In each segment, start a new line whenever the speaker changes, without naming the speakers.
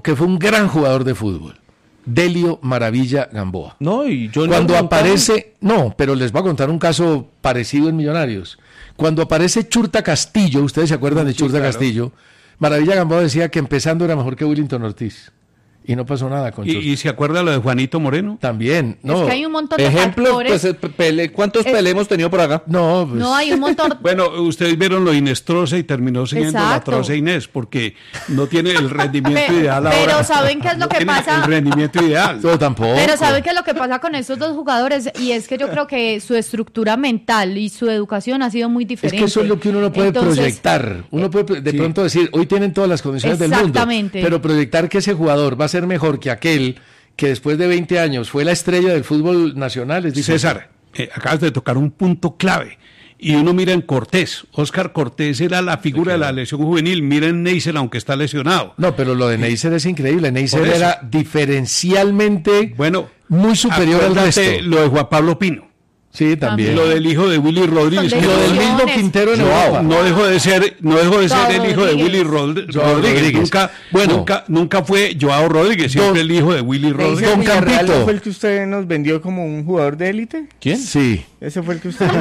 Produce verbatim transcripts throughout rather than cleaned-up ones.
que fue un gran jugador de fútbol. Delio Maravilla Gamboa.
No, y yo
Cuando
no
aparece, no, pero les voy a contar un caso parecido en Millonarios. Cuando aparece Churta Castillo, ustedes se acuerdan de Churta sí, claro. Castillo, Maravilla Gamboa decía que empezando era mejor que Willington Ortiz. Y no pasó nada con
¿Y,
Churta.
¿Y se acuerda lo de Juanito Moreno?
También, no.
Es que hay un montón de
Ejemplos,
factores.
pues, Pele, ¿cuántos es... Pele hemos tenido por acá?
No, pues...
no, hay un montón.
Bueno, ustedes vieron lo Inestrosa y terminó siguiendo
Exacto.
la Troza Inés, porque no tiene el rendimiento
Pero,
ideal ahora.
pero ¿saben qué es lo
no
que
tiene
pasa?
el rendimiento ideal.
No, tampoco.
Pero ¿saben qué es lo que pasa con estos dos jugadores? Y es que yo creo que su estructura mental y su educación ha sido muy diferente.
Es que eso es lo que uno no puede
Entonces,
proyectar. Uno puede de
sí.
pronto decir, hoy tienen todas las condiciones del mundo.
Exactamente.
Pero proyectar que ese jugador va a ser mejor que aquel que después de veinte años fue la estrella del fútbol nacional. Es difícil.
César, eh, acabas de tocar un punto clave. Y uno mira en Cortés. Óscar Cortés era la figura de la lesión juvenil. Mira en Neisser, aunque está lesionado.
No, pero lo de Neisser es increíble. Neisser era diferencialmente
bueno,
muy superior al resto.
Lo de Juan Pablo Pino.
Sí, también.
Lo del hijo de Willy Rodríguez.
Y lo del mismo Quintero en Europa.
No dejó de ser, no dejó de ser
Joao
el hijo
Rodríguez.
de Willy Rod-
Joao
Rodríguez.
Rodríguez.
Nunca,
Bueno.
nunca, nunca fue Joao Rodríguez, siempre
Don-
el hijo de Willy Rodríguez.
Don
Villarreal
Campito.
¿no fue el que usted nos vendió como un jugador de élite?
¿Quién? Sí.
Ese fue el que usted...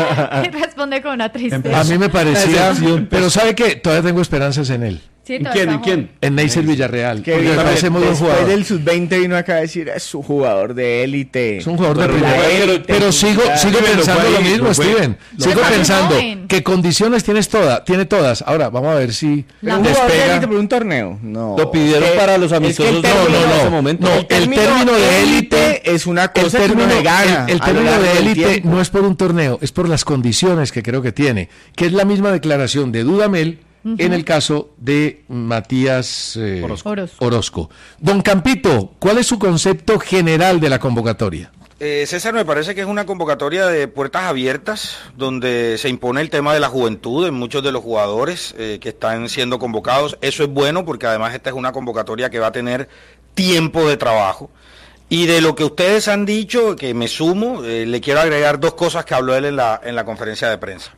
responde con una tristeza.
A mí me parecía, pero ¿sabe qué? Todavía tengo esperanzas en él.
Sí,
¿En
todavía
quién? ¿En
está
quién?
En Neisser Villarreal.
Que
Porque me
después,
parece muy buen
después
jugador.
del sub veinte vino acá a decir, es su jugador de élite.
Es un jugador de
Pero
primera.
la
Pero,
élite,
pero sigo,
ya.
sigo
Steven,
pensando
lo
lo
fue,
mismo,
lo fue.
Steven.
Lo
Sigo
fue.
pensando
Joven.
que condiciones tienes toda, tiene todas. Ahora, vamos a ver si
La
¿Un jugador de
despega.
élite por un torneo? No.
Lo pidieron
Es que-
para los
es que el
amistosos de
término-
en
no,
ese
no,
momento.
no. El término de élite
es una
El
cosa que
término,
uno le gana
el- el
a lo
término
largo
de
del
élite
tiempo.
no es por un torneo, es por las condiciones que creo que tiene, que es la misma declaración de Dudamel uh-huh. en el caso de Matías eh,
Orozco.
Orozco. Don Campito, ¿cuál es su concepto general de la convocatoria?
Eh, César, me parece que es una convocatoria de puertas abiertas, donde se impone el tema de la juventud en muchos de los jugadores eh, que están siendo convocados. Eso es bueno porque además esta es una convocatoria que va a tener tiempo de trabajo. Y de lo que ustedes han dicho, que me sumo, eh, le quiero agregar dos cosas que habló él en la, en la conferencia de prensa.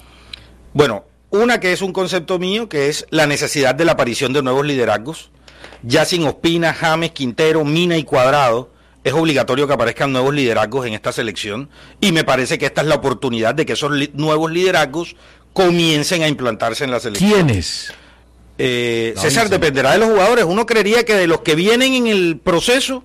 Bueno, una que es un concepto mío, que es la necesidad de la aparición de nuevos liderazgos. Ya sin Ospina, James, Quintero, Mina y Cuadrado, es obligatorio que aparezcan nuevos liderazgos en esta selección. Y me parece que esta es la oportunidad de que esos li- nuevos liderazgos comiencen a implantarse en la selección.
¿Quiénes?
Eh, César, dependerá de los jugadores. Uno creería que de los que vienen en el proceso,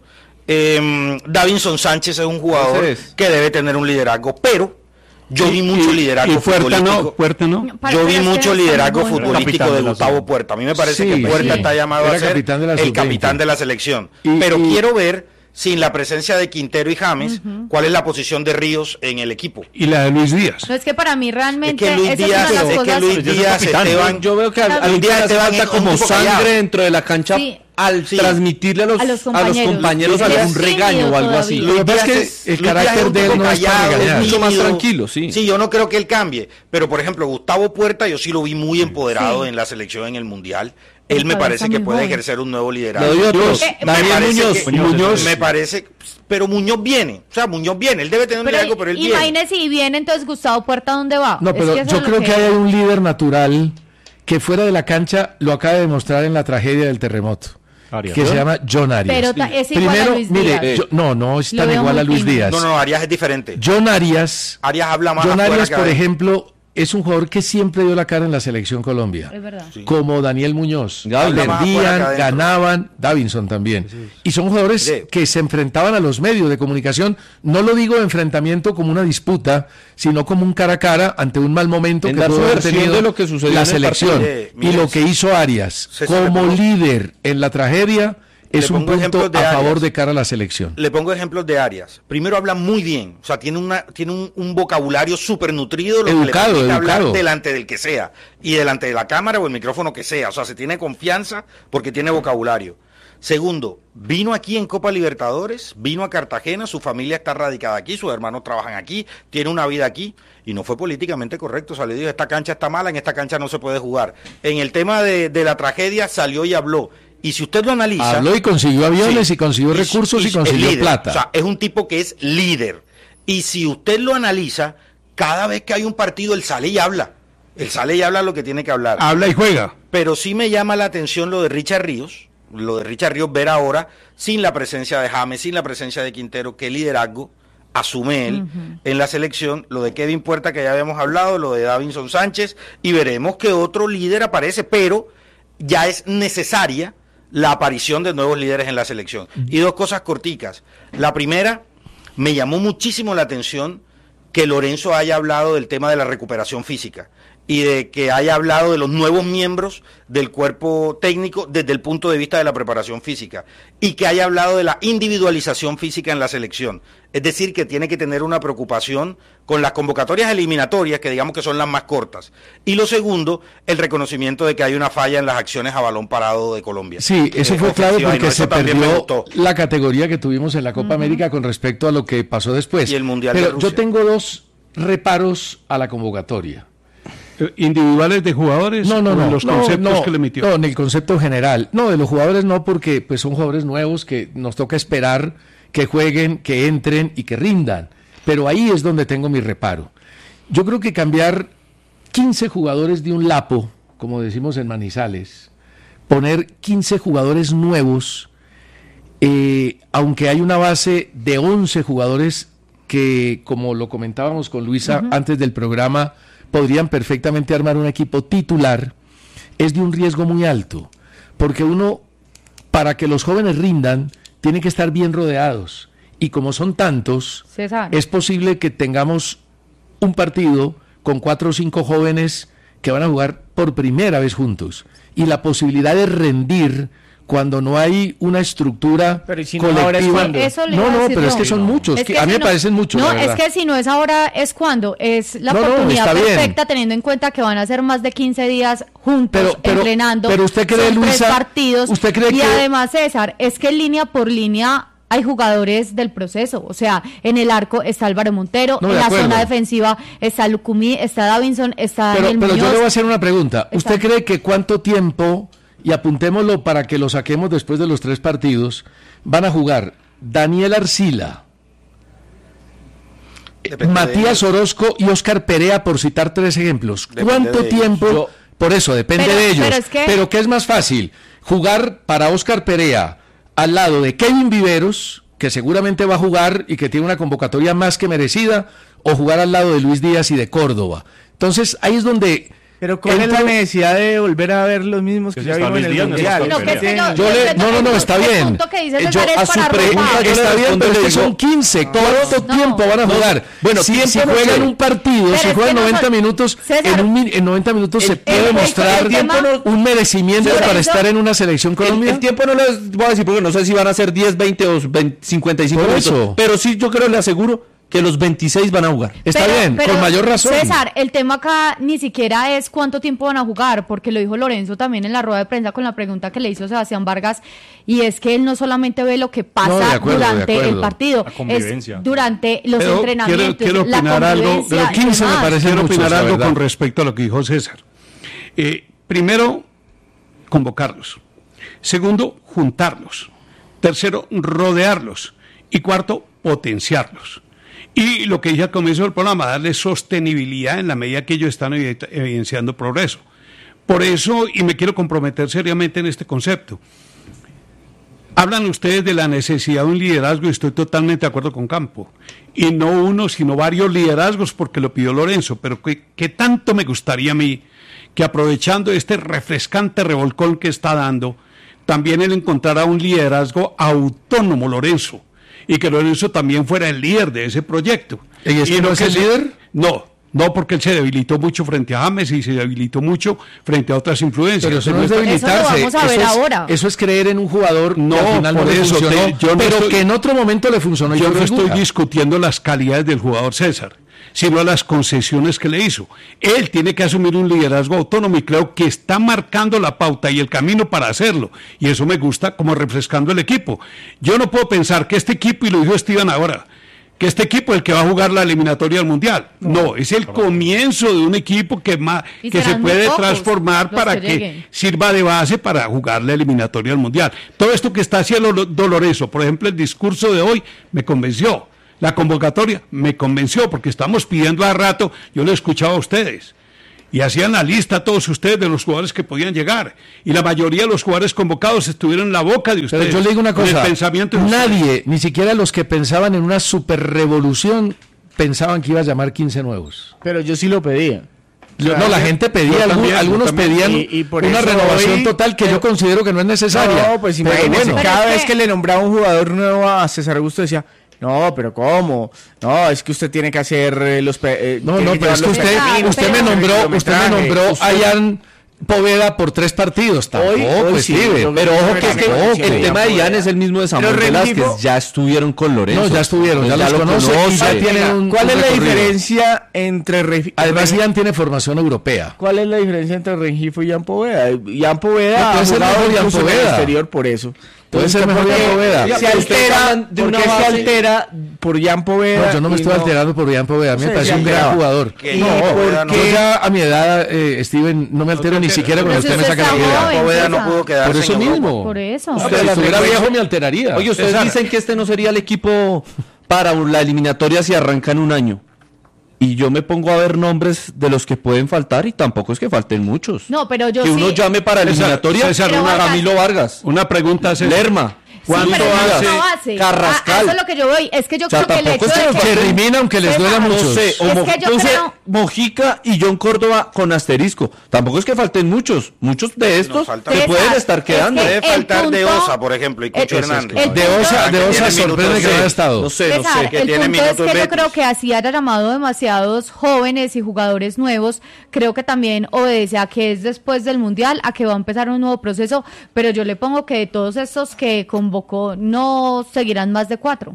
eh, Davinson Sánchez es un jugador
Es.
que debe tener un liderazgo, pero yo vi
Y-
mucho
y-
liderazgo
y Puerta
futbolístico.
no, Puerta no.
Para-
Yo
pero
vi
es que
mucho
está
liderazgo
muy bueno.
futbolístico
Capitán
de
de la
Gustavo
selección.
Puerta. A mí me parece
Sí,
que Puerta
sí.
está llamado
Era
a ser
capitán de la
el
sub veinte.
capitán de la selección.
Y-
Pero
y-
quiero ver, sin la presencia de Quintero y James, cuál es la posición de Ríos en el equipo.
Y la de Luis Díaz.
No, es que para mí
Es
realmente
que Luis
esa
Díaz,
es una de
es
las
que
cosas.
Luis
Pero yo soy
Díaz,
capitán.
Esteban,
Yo veo que a, a Luis
Díaz
Díaz hace
Esteban
falta
es un
como
tipo
sangre
callado.
dentro de la cancha
Sí.
al
Sí.
transmitirle a los,
A los
a los
compañeros.
compañeros
Luis Díaz
algún
es
regaño
tímido
o algo así.
todavía.
Lo que pasa es que
Díaz
el
Luis Díaz
carácter
es un
de él
tipo
no es para
callado,
regañar.
mucho más
tímido.
tranquilo, sí.
Sí, yo no creo que él cambie, pero por ejemplo, Gustavo Puerta, yo sí lo vi muy empoderado
Sí.
en la selección en el Mundial. Él me
Gustavo
parece
está
que
muy
puede
joven.
ejercer un nuevo liderazgo.
Le doy otros.
Eh,
Me
Daniel
parece
Muñoz.
que-
Muñoz.
me parece, pero Muñoz viene, o sea, Muñoz viene, él debe tener un
Pero
liderazgo, pero él viene.
imagínese si viene entonces Gustavo Puerta, ¿dónde va?
No,
Es
pero
que eso
yo
es lo
creo que hay un líder natural que fuera de la cancha lo acaba de demostrar en la tragedia del terremoto,
Arias.
que se llama John Arias.
Pero ta- es igual
Primero,
a Luis
mire,
Díaz.
yo- no, no es
Lo
tan
veo
igual
muy
a Luis
tímido.
Díaz.
No, no, Arias es diferente.
John Arias,
Arias habla más
John
afuera
Arias,
que
por
adentro.
ejemplo, es un jugador que siempre dio la cara en la selección Colombia.
Es verdad.
Sí.
Como Daniel Muñoz.
Gaby.
Habla más afuera que
Perdían,
adentro.
ganaban, Davinson también. Y son jugadores
Sí.
que se enfrentaban a los medios de comunicación. No lo digo de enfrentamiento como una disputa, sino como un cara a cara ante un mal momento
En
que
dar
pudo
su
haber
versión
tenido
de lo que sucedió
la
en el
selección.
partido. Sí,
Y
mire,
lo que hizo Arias
César,
como
le pongo-
líder en la tragedia es
Le
un
pongo
punto
ejemplos de
a favor
Arias.
de cara a la selección.
Le pongo ejemplos de Arias. Primero habla muy bien, o sea, tiene una tiene un, un vocabulario súper nutrido, lo que le
Educado,
permite hablar
educado.
delante del que sea y delante de la cámara o el micrófono que sea, o sea, se tiene confianza porque tiene vocabulario. Segundo, vino aquí en Copa Libertadores, vino a Cartagena, su familia está radicada aquí, sus hermanos trabajan aquí, tiene una vida aquí y no fue políticamente correcto. O sea, le dijo, esta cancha está mala, en esta cancha no se puede jugar. En el tema de, de la tragedia salió y habló. Y si usted lo analiza...
Habló y consiguió aviones
Sí.
y consiguió recursos y,
es
consiguió
líder.
plata.
O sea, es un tipo que es líder. Y si usted lo analiza, cada vez que hay un partido, él sale y habla. Él sale y habla lo que tiene que hablar.
Habla y juega.
Pero sí me llama la atención lo de Richard Ríos, lo de Richard Ríos ver ahora, sin la presencia de James, sin la presencia de Quintero, qué liderazgo asume él uh-huh. en la selección, lo de Kevin Puerta que ya habíamos hablado, lo de Davinson Sánchez, y veremos que otro líder aparece, pero ya es necesaria la aparición de nuevos líderes en la selección. Uh-huh. Y dos cosas corticas. La primera, me llamó muchísimo la atención que Lorenzo haya hablado del tema de la recuperación física y de que haya hablado de los nuevos miembros del cuerpo técnico desde el punto de vista de la preparación física y que haya hablado de la individualización física en la selección. Es decir, que tiene que tener una preocupación con las convocatorias eliminatorias, que digamos que son las más cortas. Y lo segundo, el reconocimiento de que hay una falla en las acciones a balón parado de Colombia.
Sí, eso fue clave porque
no,
se perdió la categoría que tuvimos en la Copa uh-huh. América con respecto a lo que pasó después.
Y el Mundial
Pero
de Rusia.
Yo tengo dos reparos a la convocatoria.
¿Individuales de jugadores?
No, no,
o
no.
En los
no,
conceptos
no,
que le emitió.
No, en el concepto general. No, de los jugadores no, porque pues son jugadores nuevos que nos toca esperar que jueguen, que entren y que rindan. Pero ahí es donde tengo mi reparo. Yo creo que cambiar quince jugadores de un lapo, como decimos en Manizales, poner quince jugadores nuevos, eh, aunque hay una base de once jugadores que, como lo comentábamos con Luisa uh-huh. antes del programa, podrían perfectamente armar un equipo titular, es de un riesgo muy alto, porque uno, para que los jóvenes rindan, tiene que estar bien rodeados, y como son tantos, César, es posible que tengamos un partido con cuatro o cinco jóvenes que van a jugar por primera vez juntos, y la posibilidad de rendir cuando no hay una estructura
pero si no,
colectiva.
Ahora es cuando.
Eso le
no, no, pero
yo.
es que son muchos.
Es que
que a mí
si
me
no,
parecen muchos.
No,
la
es
verdad.
que si no es ahora, es cuando. Es la
no,
oportunidad
no,
perfecta,
bien.
teniendo en cuenta que van a ser más de quince días juntos,
pero, pero,
entrenando.
Pero usted cree,
son
Luisa,
tres partidos.
¿usted cree
y
que...
además, César, es que línea por línea hay jugadores del proceso, o sea, en el arco está Álvaro Montero,
no,
en
de
la
acuerdo.
zona defensiva está Lucumí, está Davinson, está
Pero,
Daniel
pero
Muñoz.
yo le voy a hacer una pregunta. ¿Usted
está... cree
que cuánto tiempo, y apuntémoslo para que lo saquemos después de los tres partidos, van a jugar Daniel Arcila,
Depende
Matías
de
Orozco y Óscar Perea, por citar tres ejemplos?
Depende
¿Cuánto
de
tiempo?
ellos. Yo...
Por eso, depende
pero,
de ellos.
Pero, es que...
pero ¿qué es más fácil? ¿Jugar para Óscar Perea al lado de Kevin Viveros, que seguramente va a jugar y que tiene una convocatoria más que merecida, o jugar al lado de Luis Díaz y de Córdoba? Entonces, ahí es donde...
Pero ¿cuál es la necesidad de volver a ver los mismos que, que ya vimos en el
días,
Mundial?
no,
que que no,
yo le, no, no, no, está bien.
Yo,
a su pregunta está bien, pero es que son quince. ¿Cuánto no, tiempo van a jugar? No,
bueno,
si, si juegan un partido, pero si juegan noventa no minutos, César, en, un, en noventa minutos el, se puede el, mostrar el, el no, un merecimiento para eso, estar en una selección colombiana.
El, el tiempo no les voy a decir porque no sé si van a ser diez, veinte o cincuenta y cinco minutos. Eso. Pero sí, yo creo, le aseguro que los veintiséis van a jugar.
Está pero, bien, pero, con mayor razón.
César, el tema acá ni siquiera es cuánto tiempo van a jugar, porque lo dijo Lorenzo también en la rueda de prensa con la pregunta que le hizo Sebastián Vargas, y es que él no solamente ve lo que pasa no, acuerdo, durante el partido, es durante los
pero
entrenamientos,
quiero, quiero
la
opinar algo,
pero quince me parece
quiero
mucho,
opinar algo con respecto a lo que dijo César. Eh, primero, convocarlos. Segundo, juntarlos. Tercero, rodearlos. Y cuarto, potenciarlos. Y lo que ya comenzó el programa, darle sostenibilidad en la medida que ellos están evidenciando progreso. Por eso, y me quiero comprometer seriamente en este concepto, hablan ustedes de la necesidad de un liderazgo y estoy totalmente de acuerdo con Campo. Y no uno, sino varios liderazgos porque lo pidió Lorenzo, pero que, que tanto me gustaría a mí que aprovechando este refrescante revolcón que está dando, también él encontrara un liderazgo autónomo, Lorenzo. Y que Lorenzo también fuera el líder de ese proyecto.
¿Y es que no es el líder?
No, no, porque él se debilitó mucho frente a James y se debilitó mucho frente a otras influencias.
Pero eso no es debilitarse.
Eso lo vamos a ver
eso,
ahora.
Es, eso es creer en un jugador
no,
que al final
por
no
eso
funcionó,
te, yo no
pero
estoy,
que en otro momento le funcionó.
Yo no estoy
figura.
discutiendo las calidades del jugador César, sino las concesiones que le hizo. Él tiene que asumir un liderazgo autónomo y creo que está marcando la pauta y el camino para hacerlo. Y eso me gusta como refrescando el equipo. Yo no puedo pensar que este equipo, y lo dijo Steven ahora, que este equipo es el que va a jugar la eliminatoria al Mundial. No, no es el comienzo de un equipo que, ma, que se puede transformar para que, que sirva de base para jugar la eliminatoria al Mundial. Todo esto que está haciendo Lorenzo, por ejemplo, el discurso de hoy me convenció. La convocatoria me convenció porque estamos pidiendo a rato, yo lo he escuchado a ustedes. y hacían la lista todos ustedes de los jugadores que podían llegar. Y la mayoría de los jugadores convocados estuvieron en la boca de ustedes.
Pero yo le digo una cosa,
el pensamiento de
nadie,
ustedes.
ni siquiera los que pensaban en una superrevolución, pensaban que iba a llamar quince nuevos.
Pero yo sí lo pedía.
Yo, no, la gente pedía, algún, también, algunos pedían y, y una renovación hoy, total que pero, yo considero que no es necesaria.
No, pues imagínese, bueno, cada vez que... que le nombraba un jugador nuevo a César Augusto decía, no, pero ¿cómo? No, es que usted tiene que hacer eh, los... Eh,
no, no, pero es que usted, usted me nombró, usted me nombró a Ian Poveda por tres partidos. Tampoco, hoy, hoy pues, sí,
pero, pero ojo que, es que tampoco, el tema de Ian es el mismo de Samuel Velázquez. Ya estuvieron con Lorenzo.
No, ya estuvieron, ya, ya los conoce.
conoce. Ya un, ¿Cuál un es la recorrido. diferencia entre... Ref...
Además, Ian tiene formación europea.
¿Cuál es la diferencia entre Rengifo y Ian Poveda? Ian Poveda ha jugado incluso en el exterior por eso.
Puede ser mejor Ian Poveda.
Se altera, ¿por qué se altera por Ian Poveda?
No, yo no me estoy no... alterando por Ian Poveda. A mí me parece un gran jugador.
No,
porque yo ya a mi edad, eh, Steven, no me altero ni siquiera cuando usted me saca la idea.
Poveda no pudo quedarse.
Por eso mismo.
Por eso.
Si estuviera viejo me alteraría.
Oye, ustedes dicen que este no sería el equipo para la eliminatoria si arranca en un año. Y yo me pongo a ver nombres de los que pueden faltar y tampoco es que falten muchos.
No, pero yo
que
sí.
uno llame para eliminatoria.
César,
César, una, Camilo Vargas.
Una pregunta, César.
Lerma.
¿Cuánto sí, hace? No hace?
Carrascal.
Ah, eso es lo que yo voy. Es que yo
o sea,
creo que el hecho
es
de
que termina aunque les duela mucho.
No sé, o
es
Mo-
que yo
entonces,
creo...
Mojica y John Córdoba con asterisco. Tampoco es que falten muchos. Muchos de estos que
César,
pueden estar quedando.
Es que Puede faltar
punto,
de Osa, por ejemplo, y Cucho Hernández.
Es de Osa, de Osa sorprende que no haya estado.
No sé, no
César,
sé.
Que
el
tiene
punto es que
veinte.
yo creo que así haya llamado demasiados jóvenes y jugadores nuevos. Creo que también obedece a que es después del Mundial, a que va a empezar un nuevo proceso. Pero yo le pongo que de todos estos que convocó no seguirán más de cuatro.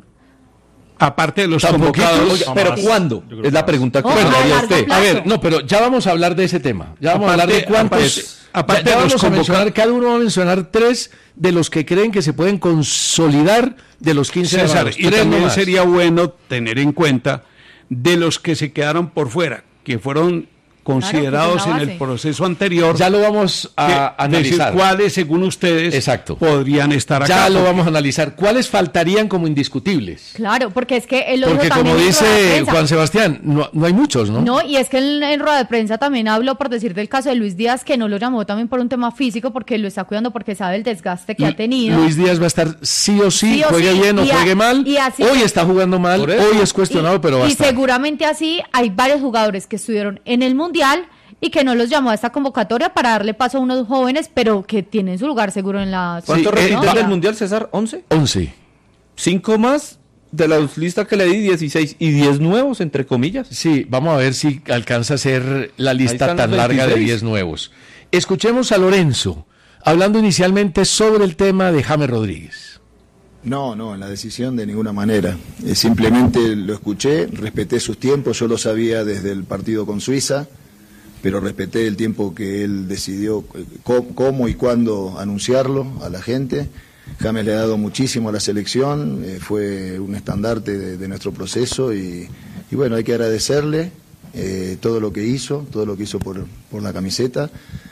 Aparte de los
Tampoco,
convocados.
oye,
Pero ¿cuándo? Es la pregunta que
Oh,
me
a
haría
largo
usted.
plazo.
A ver, no, pero ya vamos a hablar de ese tema. Ya vamos
Aparte-
a hablar de cuántos.
aparte- aparte
ya, ya
de los
vamos a mencionar,
convocados.
cada uno va a mencionar tres de los que creen que se pueden consolidar de los quince
César,
llamados.
y
Tres
también
nomás.
sería bueno tener en cuenta de los que se quedaron por fuera, que fueron considerados
Claro, que es
en
una
el
base.
proceso anterior.
Ya lo vamos a
que-
analizar.
decir cuáles, según ustedes,
Exacto.
podrían estar acá.
Ya lo
porque-
vamos a analizar. ¿Cuáles faltarían como indiscutibles?
Claro, porque es que él lo
Porque
dijo también
como
en rueda de
dice
prensa.
Juan Sebastián, no, no hay muchos, ¿no?
No, y es que en, en rueda de prensa también habló, por decir del caso de Luis Díaz, que no lo llamó también por un tema físico, porque lo está cuidando, porque sabe el desgaste que
Lu-
ha tenido.
Luis Díaz va a estar sí o sí,
Sí o
juegue
sí,
bien o
y a-
juegue mal.
y así-
Hoy está jugando mal,
Por eso.
hoy es cuestionado,
y,
pero va a
y
estar.
seguramente así hay varios jugadores que estuvieron en el Mundial y que no los llamó a esta convocatoria para darle paso a unos jóvenes, pero que tienen su lugar seguro en la...
¿Cuántos
Sí, eh,
repites
va-
del Mundial, César? ¿once?
once.
¿Cinco más de la lista que le di? dieciséis. Y diez nuevos, entre comillas.
Sí, vamos a ver si alcanza a ser la lista
están
tan
los
larga de
veintiséis.
diez nuevos. Escuchemos a Lorenzo, hablando inicialmente sobre el tema de James Rodríguez.
No, no, en la decisión de ninguna manera. Eh, simplemente lo escuché, respeté sus tiempos, yo lo sabía desde el partido con Suiza, pero respeté el tiempo que él decidió eh, cómo, cómo y cuándo anunciarlo a la gente. James le ha dado muchísimo a la selección, eh, fue un estandarte de, de nuestro proceso y, y bueno, hay que agradecerle eh, todo lo que hizo, todo lo que hizo por, por la camiseta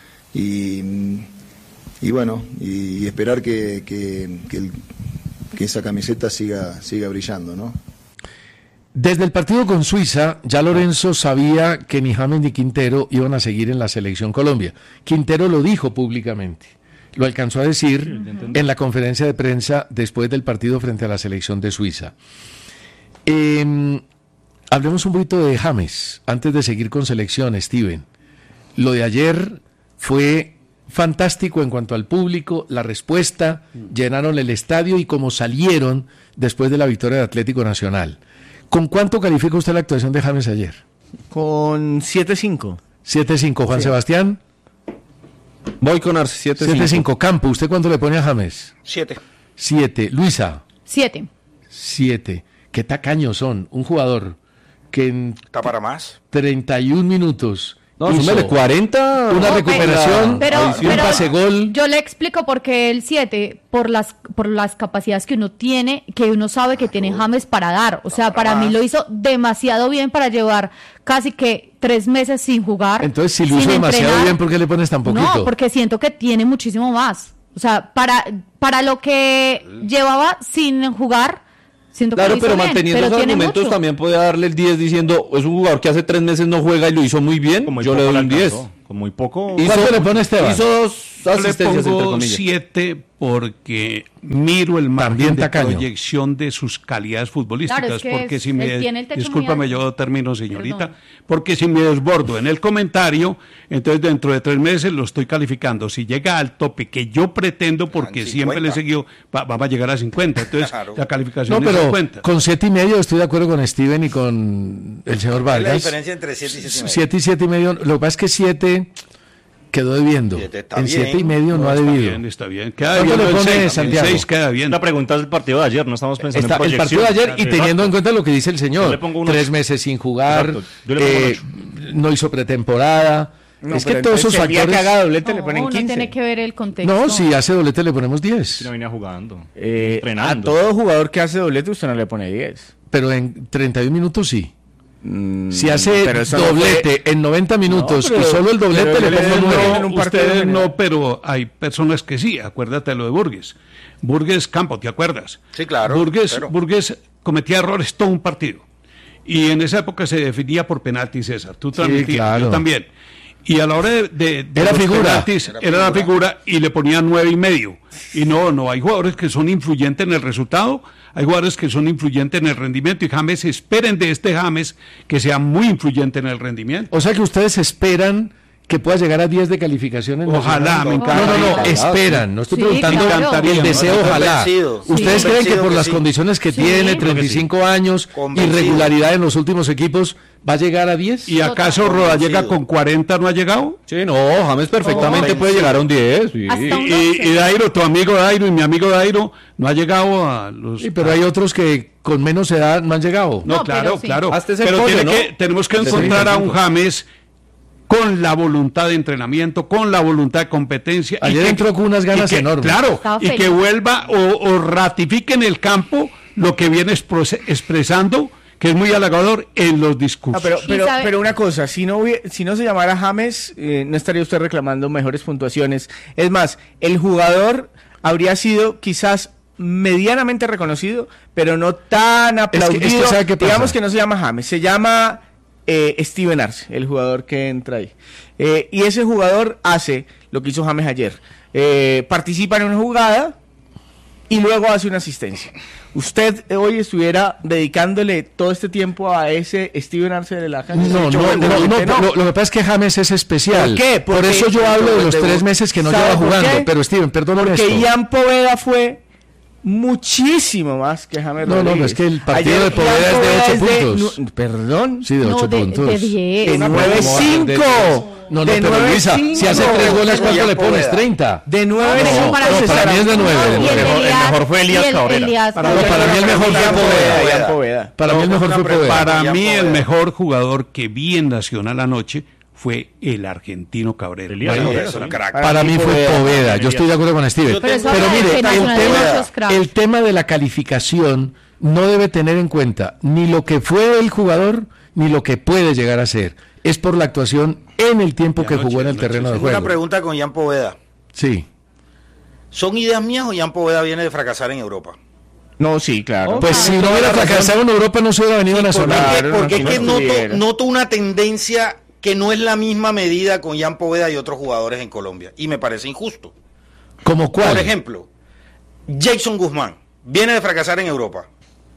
y, y bueno, y, y esperar que, que, que, el, que esa camiseta siga, siga brillando, ¿no?
Desde el partido con Suiza, ya Lorenzo sabía que ni James ni Quintero iban a seguir en la selección Colombia. Quintero lo dijo públicamente, lo alcanzó a decir en la conferencia de prensa después del partido frente a la selección de Suiza. Eh, hablemos un poquito de James, antes de seguir con selección, Steven. Lo de ayer fue fantástico en cuanto al público, la respuesta, llenaron el estadio y como salieron después de la victoria de Atlético Nacional. ¿Con cuánto califica usted la actuación de James ayer?
Con siete cinco.
siete cinco, Juan
Sí.
Sebastián.
Voy con Arce, siete
siete cinco, Campo. ¿Usted cuánto le pone a James?
Siete.
siete. Luisa.
Siete.
siete. Qué tacaños son. Un jugador que en
¿Está para más?
treinta y un minutos
No,
hizo
súmele cuarenta.
una
No,
recuperación,
pero-
un
pero-
pase gol.
Yo le explico por qué el siete, por las por las capacidades que uno tiene, que uno sabe que tiene James para dar. O sea, para mí lo hizo demasiado bien para llevar casi que tres meses sin jugar.
Entonces, si lo
sin
hizo demasiado
entrenar.
bien, ¿por qué le pones tan poquito?
No, porque siento que tiene muchísimo más. O sea, para, para lo que llevaba sin jugar, Siento
claro,
que
pero
bien,
manteniendo
pero
esos argumentos
mucho.
también puede darle el diez diciendo, es un jugador que hace tres meses no juega y lo hizo muy bien, yo le doy un diez.
Con muy poco.
¿Y cuánto le pone Esteban?
Hizo dos
Yo le
asistencias, entre
pongo
comillas.
siete porque miro el margen
También
de
tacaño.
proyección de sus calidades futbolísticas.
Claro, es que
porque
es-
si
él
me,
tiene el techo muy
discúlpame,
alto.
yo termino, señorita,
Perdón.
porque si me desbordo en el comentario, entonces dentro de tres meses lo estoy calificando. Si llega al tope que yo pretendo, porque
Ah,
siempre le he
cincuenta.
seguido, va- vamos a llegar a cincuenta. Entonces
Claro.
la calificación
No,
es
pero
cincuenta.
con siete y medio estoy de acuerdo con Steven y con el señor
¿Cuál es la
Vargas.
diferencia entre siete y siete y medio?
Siete y siete y medio. Lo que pasa es que siete quedó debiendo.
Siete está
En
bien.
siete y medio no, ha
está
debido.
bien, está bien. Queda
¿Cuánto
bien
le
el
pone
seis,
Santiago?
el seis queda bien.
La pregunta es el partido de ayer, no estamos pensando
Está
en
el
proyección.
partido de ayer y
Exacto.
teniendo en cuenta lo que dice el
Yo
señor,
le pongo unos-
tres meses sin jugar,
Exacto. Yo le pongo un
eh, no hizo pretemporada.
No,
es que
pero
todos esos
entonces, el día
factores.
que haga doblete le
No,
ponen
uno
quince.
tiene que ver el contexto.
No, si hace doblete le ponemos diez.
Si no venía jugando.
Eh, a
entrenando.
todo jugador que hace doblete usted no le pone diez.
Pero en treinta y un minutos sí.
Mm,
Si hace
pero eso no
doblete
fue-
en noventa minutos
No, pero-
y solo el doblete
pero
le
él
pongo
es
nueve.
no- en
No,
un partido
ustedes
general.
no, pero hay personas que sí. Acuérdate de lo de Burgues. Burgues Campo, ¿te acuerdas?
Sí, claro,
Burgues,
pero-
Burgues cometía errores todo un partido. Y en esa época se definía por penalti, César. Tú transmitías,
claro.
yo también. Y a la hora de, de- de
Era
los
figura.
penaltis,
Era
era, la
figura.
figura y le ponían nueve y medio. Y no, no, hay jugadores que son influyentes en el resultado, hay jugadores que son influyentes en el rendimiento y James, esperen de este James que sea muy influyente en el rendimiento.
O sea que ustedes esperan que pueda llegar a diez de calificación en
Ojalá,
Nacional.
me
No,
encantaría.
no, no,
Ojalá.
esperan. No estoy
Sí,
preguntando
claro.
el deseo,
Estoy
ojalá.
convencido.
¿Ustedes
Sí.
creen que
Convencido
por
que
las
sí.
condiciones que
Sí.
tiene,
Creo
treinta y cinco años,
Convencido.
irregularidad en los últimos equipos, va a llegar a diez?
¿Y acaso
Total,
Rodallega
convencido.
con cuarenta no ha llegado?
Sí, no, James perfectamente
Oh,
puede
sí.
llegar a un diez. sí.
Hasta un-
Y, y Dairo, tu amigo Dairo y mi amigo Dairo no ha llegado a los...
Sí, pero hay otros que con menos edad no han llegado.
No,
No,
claro,
pero sí.
claro.
Hasta ese
Pero
pollo,
tiene
¿no?
que, tenemos que
De
encontrar a un
treinta y cinco.
James con la voluntad de entrenamiento, con la voluntad de competencia. y
Ayer
que-
entró con unas ganas
y que,
enormes.
Claro,
Estaba
y
feliz.
que vuelva o, o ratifique en el campo lo que viene expro- expresando, que es muy halagador en los
Ah,
discursos.
pero, pero,
sabe-
pero una cosa, si no, hubie- si no se llamara James, eh, no estaría usted reclamando mejores puntuaciones. Es más, el jugador habría sido quizás medianamente reconocido, pero no tan
que- es que
aplaudido.
¿sabe qué pasa?
Digamos que no se llama James, se llama eh, Steven Arce, el jugador que entra ahí. Eh, y ese jugador hace lo que hizo James ayer. Eh, participa en una jugada y luego hace una asistencia. Usted eh, hoy estuviera dedicándole todo este tiempo a ese Steven Arce de la cancha.
No, no,
Yo,
no, no,
obviamente
no, Lo, lo que pasa es que James es especial.
¿Por qué?
Por
Porque-
eso yo hablo de los
porque-
tres meses que no
¿sabe
lleva
por
jugando.
qué?
Pero Steven, perdóname
Porque
esto.
Ian Poveda fue muchísimo más que James
No, no,
Rodríguez.
es que el partido
Ayer
de Poveda
Ian
es de
Poveda
ocho
es
puntos.
nu- Perdón.
Sí, de
No,
ocho
de,
puntos.
de diez.
De
Una
nueve
broma, de-
cinco.
No, no,
De
pero
nueve
Luisa,
cinco.
si hace tres goles, ¿cuánto
Ian
le pones?
Poveda.
treinta.
De nueve
No,
cinco.
para
no,
César
para mí es de nueve,
Augusto.
de
Y el
nueve.
mejor- el
Elías-
mejor fue Elías
y el-
Cabrera.
Elías
Para-
Cabrera.
para mí el mejor fue
Ian
Poveda.
Poveda, Ian Poveda.
Para mí el mejor
una
fue
pregunta.
Poveda.
Para
Ian
mí el
Poveda.
mejor jugador que vi en Nacional anoche fue el argentino Cabrera.
Elías
Bueno,
Cabrera,
es un
sí.
crack.
Para mí fue
Poveda.
Poveda. Yo estoy de acuerdo con Steven.
Yo
Pero,
tengo-
Pero eso habla de
mire,
que
el
Nacional tiene
tema,
muchos cracks.
el tema de la calificación no debe tener en cuenta ni lo que fue el jugador ni lo que puede llegar a ser. Es por la actuación en el tiempo
De
que
anoche,
jugó en
de
el
anoche.
terreno de
Tengo una
juego.
pregunta con Ian Poveda.
Sí.
¿Son ideas mías o Ian Poveda viene de fracasar en Europa?
No, sí, claro.
Pues si no hubiera fracasado en Europa no se hubiera venido a
Porque,
Nacional.
Claro,
porque
no,
es que
no
noto,
estuviera.
noto una tendencia que no es la misma medida con Ian Poveda y otros jugadores en Colombia. Y me parece injusto.
¿Como cuál?
Por ejemplo, Jason Guzmán viene de fracasar en Europa.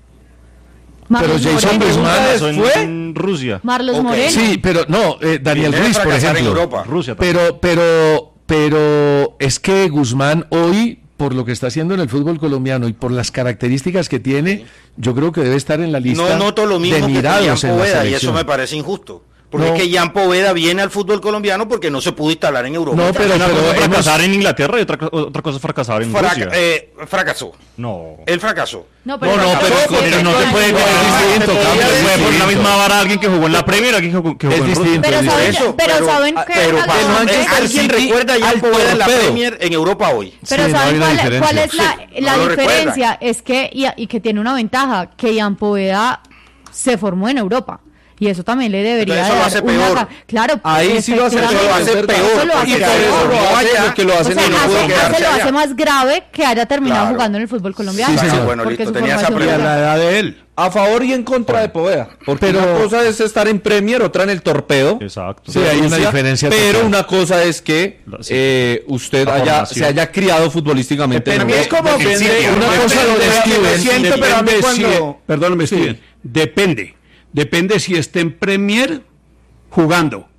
Marlos
Pero Jason
Moreno.
Guzmán
Eso en,
fue.
en Rusia.
Marlos
Ok.
Moreno.
Sí, pero no, eh, Daniel
Viene de
Ruiz, por
fracasar en
ejemplo.
Europa.
Rusia también.
Pero, pero, pero es que Guzmán hoy, por lo que está haciendo en el fútbol colombiano y por las características que tiene, yo creo que debe estar en la lista
No noto lo mismo
de
que con
mirados
Ian
en la
Poveda y eso
selección.
me parece injusto. Porque
No.
es que Ian Poveda viene al fútbol colombiano porque no se pudo instalar en Europa.
No, pero,
Una
pero
cosa es
hemos-
fracasar en Inglaterra y otra, co- otra cosa es fracasar en
Fraca-
Rusia.
eh, fracasó.
No.
Él fracasó.
No, pero,
No, no,
fracasó
pero-
siete
Pero no se
años.
puede
No, es distinto,
no
cambio,
se
es
puede poner la
distinto.
misma vara a alguien que jugó en la Premier a alguien que jugó, que jugó
Es
en Rusia.
distinto.
Pero saben,
Eso,
pero,
pero-
saben
ah,
que
pero
Hagamos-
¿quién-
Manchester
¿alguien
City
recuerda a Ian
al
Poveda en la
torpedo.
Premier en Europa hoy?
Pero
Sí, no
¿saben
hay una
cuál,
diferencia.
cuál es la,
Sí,
la
no lo
diferencia? Es que, y, y que tiene una ventaja, que Ian Poveda se formó en Europa. Y eso también le debería
Entonces, eso lo
dar
hace
una...
peor.
Claro,
Ahí sí lo hace,
efectivamente.
eso lo hace peor.
Eso lo hace
Y por
peor.
eso lo hacen los que lo
O
hacen
sea,
y no
hace,
pueden
hace
quedarse
lo
allá.
hace más grave que haya terminado
Claro.
jugando en el fútbol colombiano.
Sí, señor.
Bueno,
Porque
listo,
su
tenía esa
formación
Y a
pregunta.
la edad de él.
A favor y en contra de Poveda. Porque
Pero-
una cosa es estar en Premier, otra en el torpedo.
Exacto.
Sí, hay una
Rusia,
diferencia
Pero
total.
una cosa es que
La- sí.
eh, usted
La
haya,
formación.
se haya criado futbolísticamente. en
Depende-
A mí es
Europa.
como
Depende-
sí,
una
depende
cosa
de
lo
lo que
describen,
me siento, pero a mí
Depende
cuando...
si- perdóname, Steven, depende. Depende si está en Premier jugando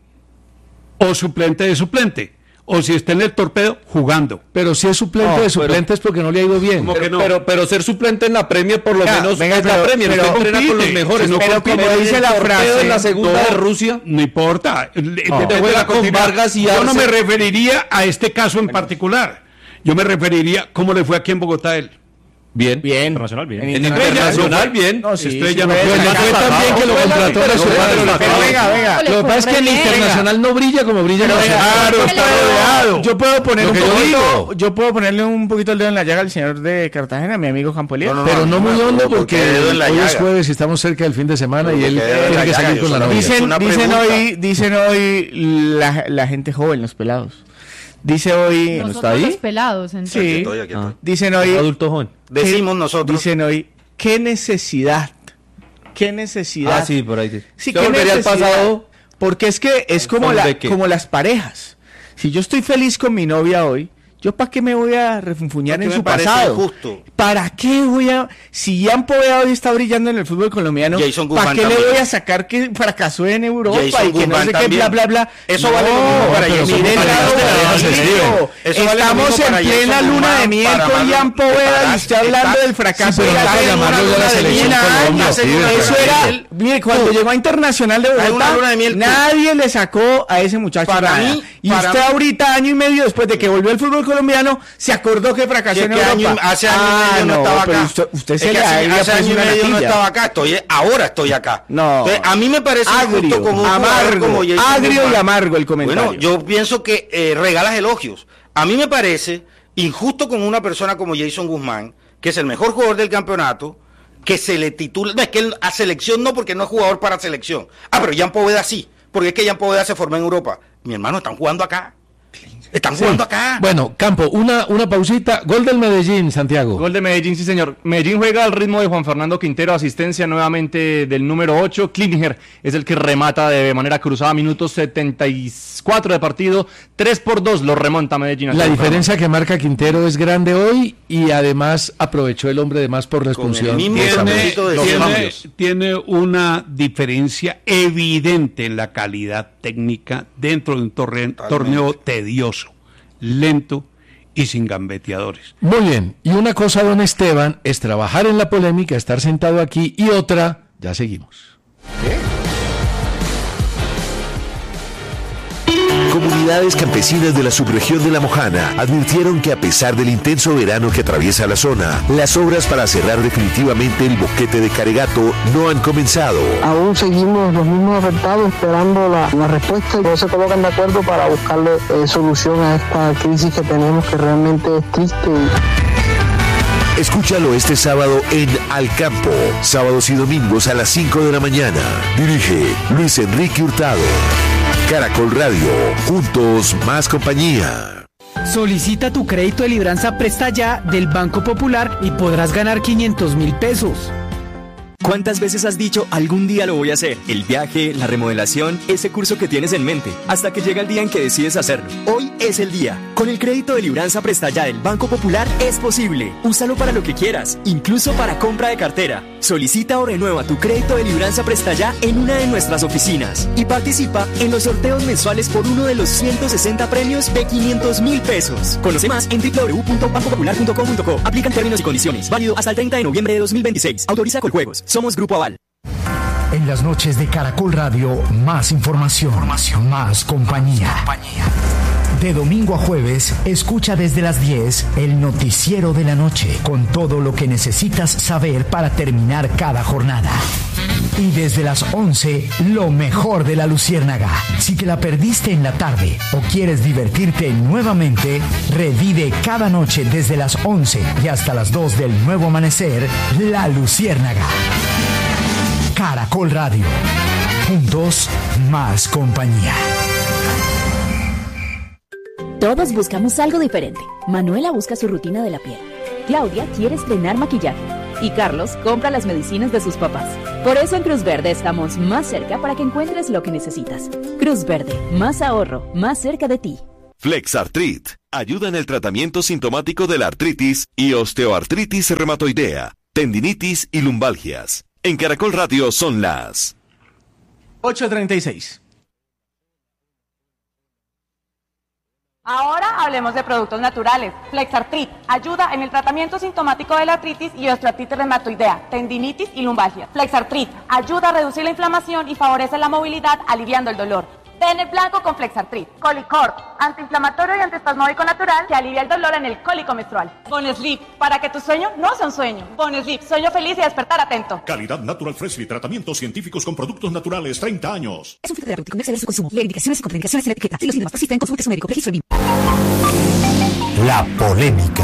o suplente de suplente o si está en el torpedo jugando.
Pero si es suplente
No,
de suplente es porque no le ha ido bien.
¿Cómo que no?
Pero, pero ser suplente en la Premier por lo
Ya,
menos
venga,
es la
pero-
Premier.
pero
Usted entrena con los
compite,
mejores.
si no
pero
compite,
como
en
dice
el
la
torpedo,
frase en la segunda
no,
de Rusia.
No importa. Le- depende de
juega
la
con
continuidad.
Vargas y
Yo no
Arce.
me referiría a este caso en particular. Yo me referiría cómo le fue aquí en Bogotá a él.
Bien.
Bien.
Internacional, bien.
En
Estrella,
internacional,
no
bien.
No, sí,
Estrella
sí,
no
puede
fue.
sacar.
Fue tan bien que lo contrató
pero-
de su
pero-
padre.
pero-
Pero venga, venga.
Le
Lo que pasa es que en
fue re bien.
internacional no brilla como brilla en
Pero venga,
nacional.
claro,
está
está rodeado. Yo puedo poner
Lo
un
que yo
poquito,
digo.
yo puedo ponerle un poquito el dedo en la llaga al señor de Cartagena, mi amigo Campolier.
No, no,
Pero no muy
no,
hondo
no,
porque
porque dedo en la
hoy es
llaga.
jueves y estamos cerca del fin de semana y él
Porque dedo en
tiene
la
que
llaga,
salir
yo
con la
solo-
novia.
Es
Dicen,
una
dicen
pregunta.
hoy, dicen hoy la, la gente joven, los pelados. Dice hoy,
Nosotros
está ahí?
los pelados,
Aquí
entonces.
sí,
estoy, aquí estoy.
dicen hoy,
Adulto joven.
Decimos
¿qué-
nosotros.
dicen hoy, qué necesidad, qué necesidad.
Ah, sí, por ahí. Sí,
Sí,
¿Usted
qué
volvería al
necesidad?
pasado?
Porque es que es como,
¿Con
la,
de qué?
como las parejas. Si yo estoy feliz con mi novia hoy, ¿yo para qué me voy a refunfuñar
Porque
en
me
su
parece
pasado?
injusto.
¿Para qué voy a...? Si Jan Poveda hoy está brillando en el fútbol colombiano,
Jason
¿para
Guzmán
qué le
también.
voy a sacar que fracasó en Europa
Jason
y que no
Guzmán
sé qué,
también.
bla, bla, bla?
Eso vale lo mismo para
pero
Jason
mire el
Guzmán.
lado
Eso vale lo
bonito.
Eso vale lo
Estamos
mismo
en
para
plena
Jason
luna de
Guzmán,
miel
para
con
Manu-
Jan Poveda y
para-
usted hablando
está-
del fracaso
Sí, pero
de
no para
la
llamarlo ya la selección Colombia, sí,
Eso
pero-
era, mire, cuando llegó a Internacional de
Hay una
Bogotá,
luna de miel que-
nadie le sacó a ese muchacho
Para
nada.
mí-
y
para
usted
mí-
ahorita, año y medio después de que volvió al fútbol colombiano, se acordó que fracasó
Que-
en
que
Europa.
año- hace año
Ah,
y medio no,
no,
estaba
pero
acá.
usted, usted
Es
se
que
le
hace,
había
hace
puesto
año y
una
medio no
natilla.
estaba acá, estoy, ahora estoy acá.
No.
Entonces, a mí me parece
Agrio,
injusto como un jugador
amargo,
como Jason
agrio
Guzmán.
y amargo el comentario.
Bueno, yo pienso que eh, regalas elogios. A mí me parece injusto con una persona como Jason Guzmán, que es el mejor jugador del campeonato, que se le titula, no, es que él a selección no, porque no es jugador para selección. Ah, pero Jan Poveda sí, porque es que Jan Poveda se formó en Europa. Mi hermano, están jugando acá. Están jugando acá.
Bueno, Campo, una, una pausita. Gol del Medellín, Santiago.
Gol de Medellín, sí señor. Medellín juega al ritmo de Juan Fernando Quintero, asistencia nuevamente del número ocho. Klinger es el que remata de manera cruzada, minutos setenta y cuatro de partido, tres por dos lo remonta Medellín.
La diferencia que marca Quintero es grande hoy y además aprovechó el hombre de más por la expulsión.
mismo
de
Tiene,
Samuel.
Samuelito de
tiene-
los cambios.
tiene una diferencia evidente en la calidad técnica dentro de un torre- torneo tedioso, lento y sin gambeteadores.
Muy bien. Y una cosa, don Esteban, es trabajar en la polémica, estar sentado aquí, y otra, ya seguimos.
Comunidades campesinas de la subregión de La Mojana advirtieron que a pesar del intenso verano que atraviesa la zona, las obras para cerrar definitivamente el boquete de Caregato no han comenzado.
Aún seguimos los mismos afectados esperando la, la respuesta y no se colocan de acuerdo para buscarle eh, solución a esta crisis que tenemos, que realmente es triste.
Escúchalo este sábado en Al Campo, sábados y domingos a las cinco de la mañana. Dirige Luis Enrique Hurtado. Caracol Radio, juntos más compañía.
Solicita tu crédito de libranza Presta Ya del Banco Popular y podrás ganar quinientos mil pesos.
¿Cuántas veces has dicho algún día lo voy a hacer? El viaje, la remodelación, ese curso que tienes en mente, hasta que llega el día en que decides hacerlo. Hoy es el día. Con el crédito de libranza Presta Ya del Banco Popular es posible. Úsalo para lo que quieras, incluso para compra de cartera. Solicita o renueva tu crédito de libranza Presta Ya en una de nuestras oficinas y participa en los sorteos mensuales por uno de los ciento sesenta premios de quinientos mil pesos. Conoce más en doble u doble u doble u punto banco popular punto com punto co. Aplican términos y condiciones. Válido hasta el treinta de noviembre de dos mil veintiséis. Autoriza Coljuegos. Somos Grupo Aval.
En las noches de Caracol Radio, más información, información, más compañía. compañía. De domingo a jueves, escucha desde las diez el noticiero de la noche, con todo lo que necesitas saber para terminar cada jornada. Y desde las once, lo mejor de la Luciérnaga. Si te la perdiste en la tarde o quieres divertirte nuevamente, revive cada noche desde las once y hasta las dos del nuevo amanecer, La Luciérnaga. Caracol Radio. Juntos, más compañía.
Todos buscamos algo diferente. Manuela busca su rutina de la piel. Claudia quiere estrenar maquillaje. Y Carlos compra las medicinas de sus papás. Por eso en Cruz Verde estamos más cerca para que encuentres lo que necesitas. Cruz Verde, más ahorro, más cerca de ti.
Flexartrit ayuda en el tratamiento sintomático de la artritis y osteoartritis reumatoidea, tendinitis y lumbalgias. En Caracol Radio son las
ocho treinta y seis.
Ahora hablemos de productos naturales. Flexartrit ayuda en el tratamiento sintomático de la artritis y osteoartritis reumatoidea, tendinitis y lumbalgia. Flexartrit ayuda a reducir la inflamación y favorece la movilidad, aliviando el dolor. Ten el blanco con Flexartrit. Colicorp, antiinflamatorio y antiespasmódico natural que alivia el dolor en el cólico menstrual. Bonesleep, para que tu sueño no sea un sueño. Bonesleep, sueño feliz y despertar atento.
Calidad Natural Freshly, tratamientos científicos con productos naturales, treinta años.
Es un fitoterapéutico, no exceder su consumo. Leer indicaciones y contraindicaciones en la etiqueta. Si los síntomas persisten, consulte a su médico. Registro B I M.
La polémica.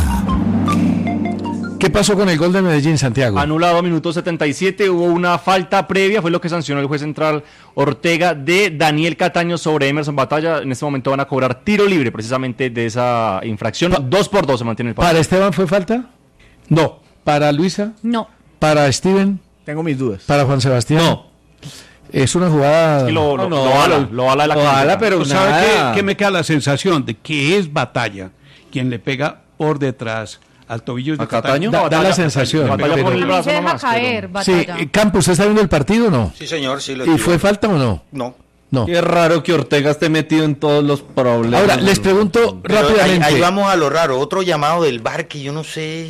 ¿Qué pasó con el gol de Medellín, Santiago?
Anulado a minuto setenta y siete, hubo una falta previa, fue lo que sancionó el juez central Ortega de Daniel Cataño sobre Emerson Batalla. En este momento van a cobrar tiro libre precisamente de esa infracción. Pa- dos por dos se mantiene el partido.
¿Para Esteban fue falta?
No.
¿Para Luisa?
No.
¿Para Steven?
Tengo mis dudas.
¿Para Juan Sebastián?
No.
Es una jugada...
Es que lo,
No,
lo,
no,
lo bala,
lo-
lo bala la
lo bala,
crítica.
pero ¿sabe qué, qué me queda la sensación? De que es Batalla quien le pega por detrás al tobillo de
¿A Cataño? Da- da
Batalla-
la sensación.
Batalla
Pero-
por el
Se
brazo
deja
nomás,
caer,
pero-
Batalla.
Sí, Campos, ¿usted está viendo el partido o no?
Sí, señor, sí lo
¿Y
estoy
fue
viendo.
falta o no?
No.
No.
Qué raro que Ortega esté metido en todos los problemas.
Ahora, les pregunto
Pero
rápidamente.
Ahí, ahí vamos a lo raro. Otro llamado del V A R que yo no sé.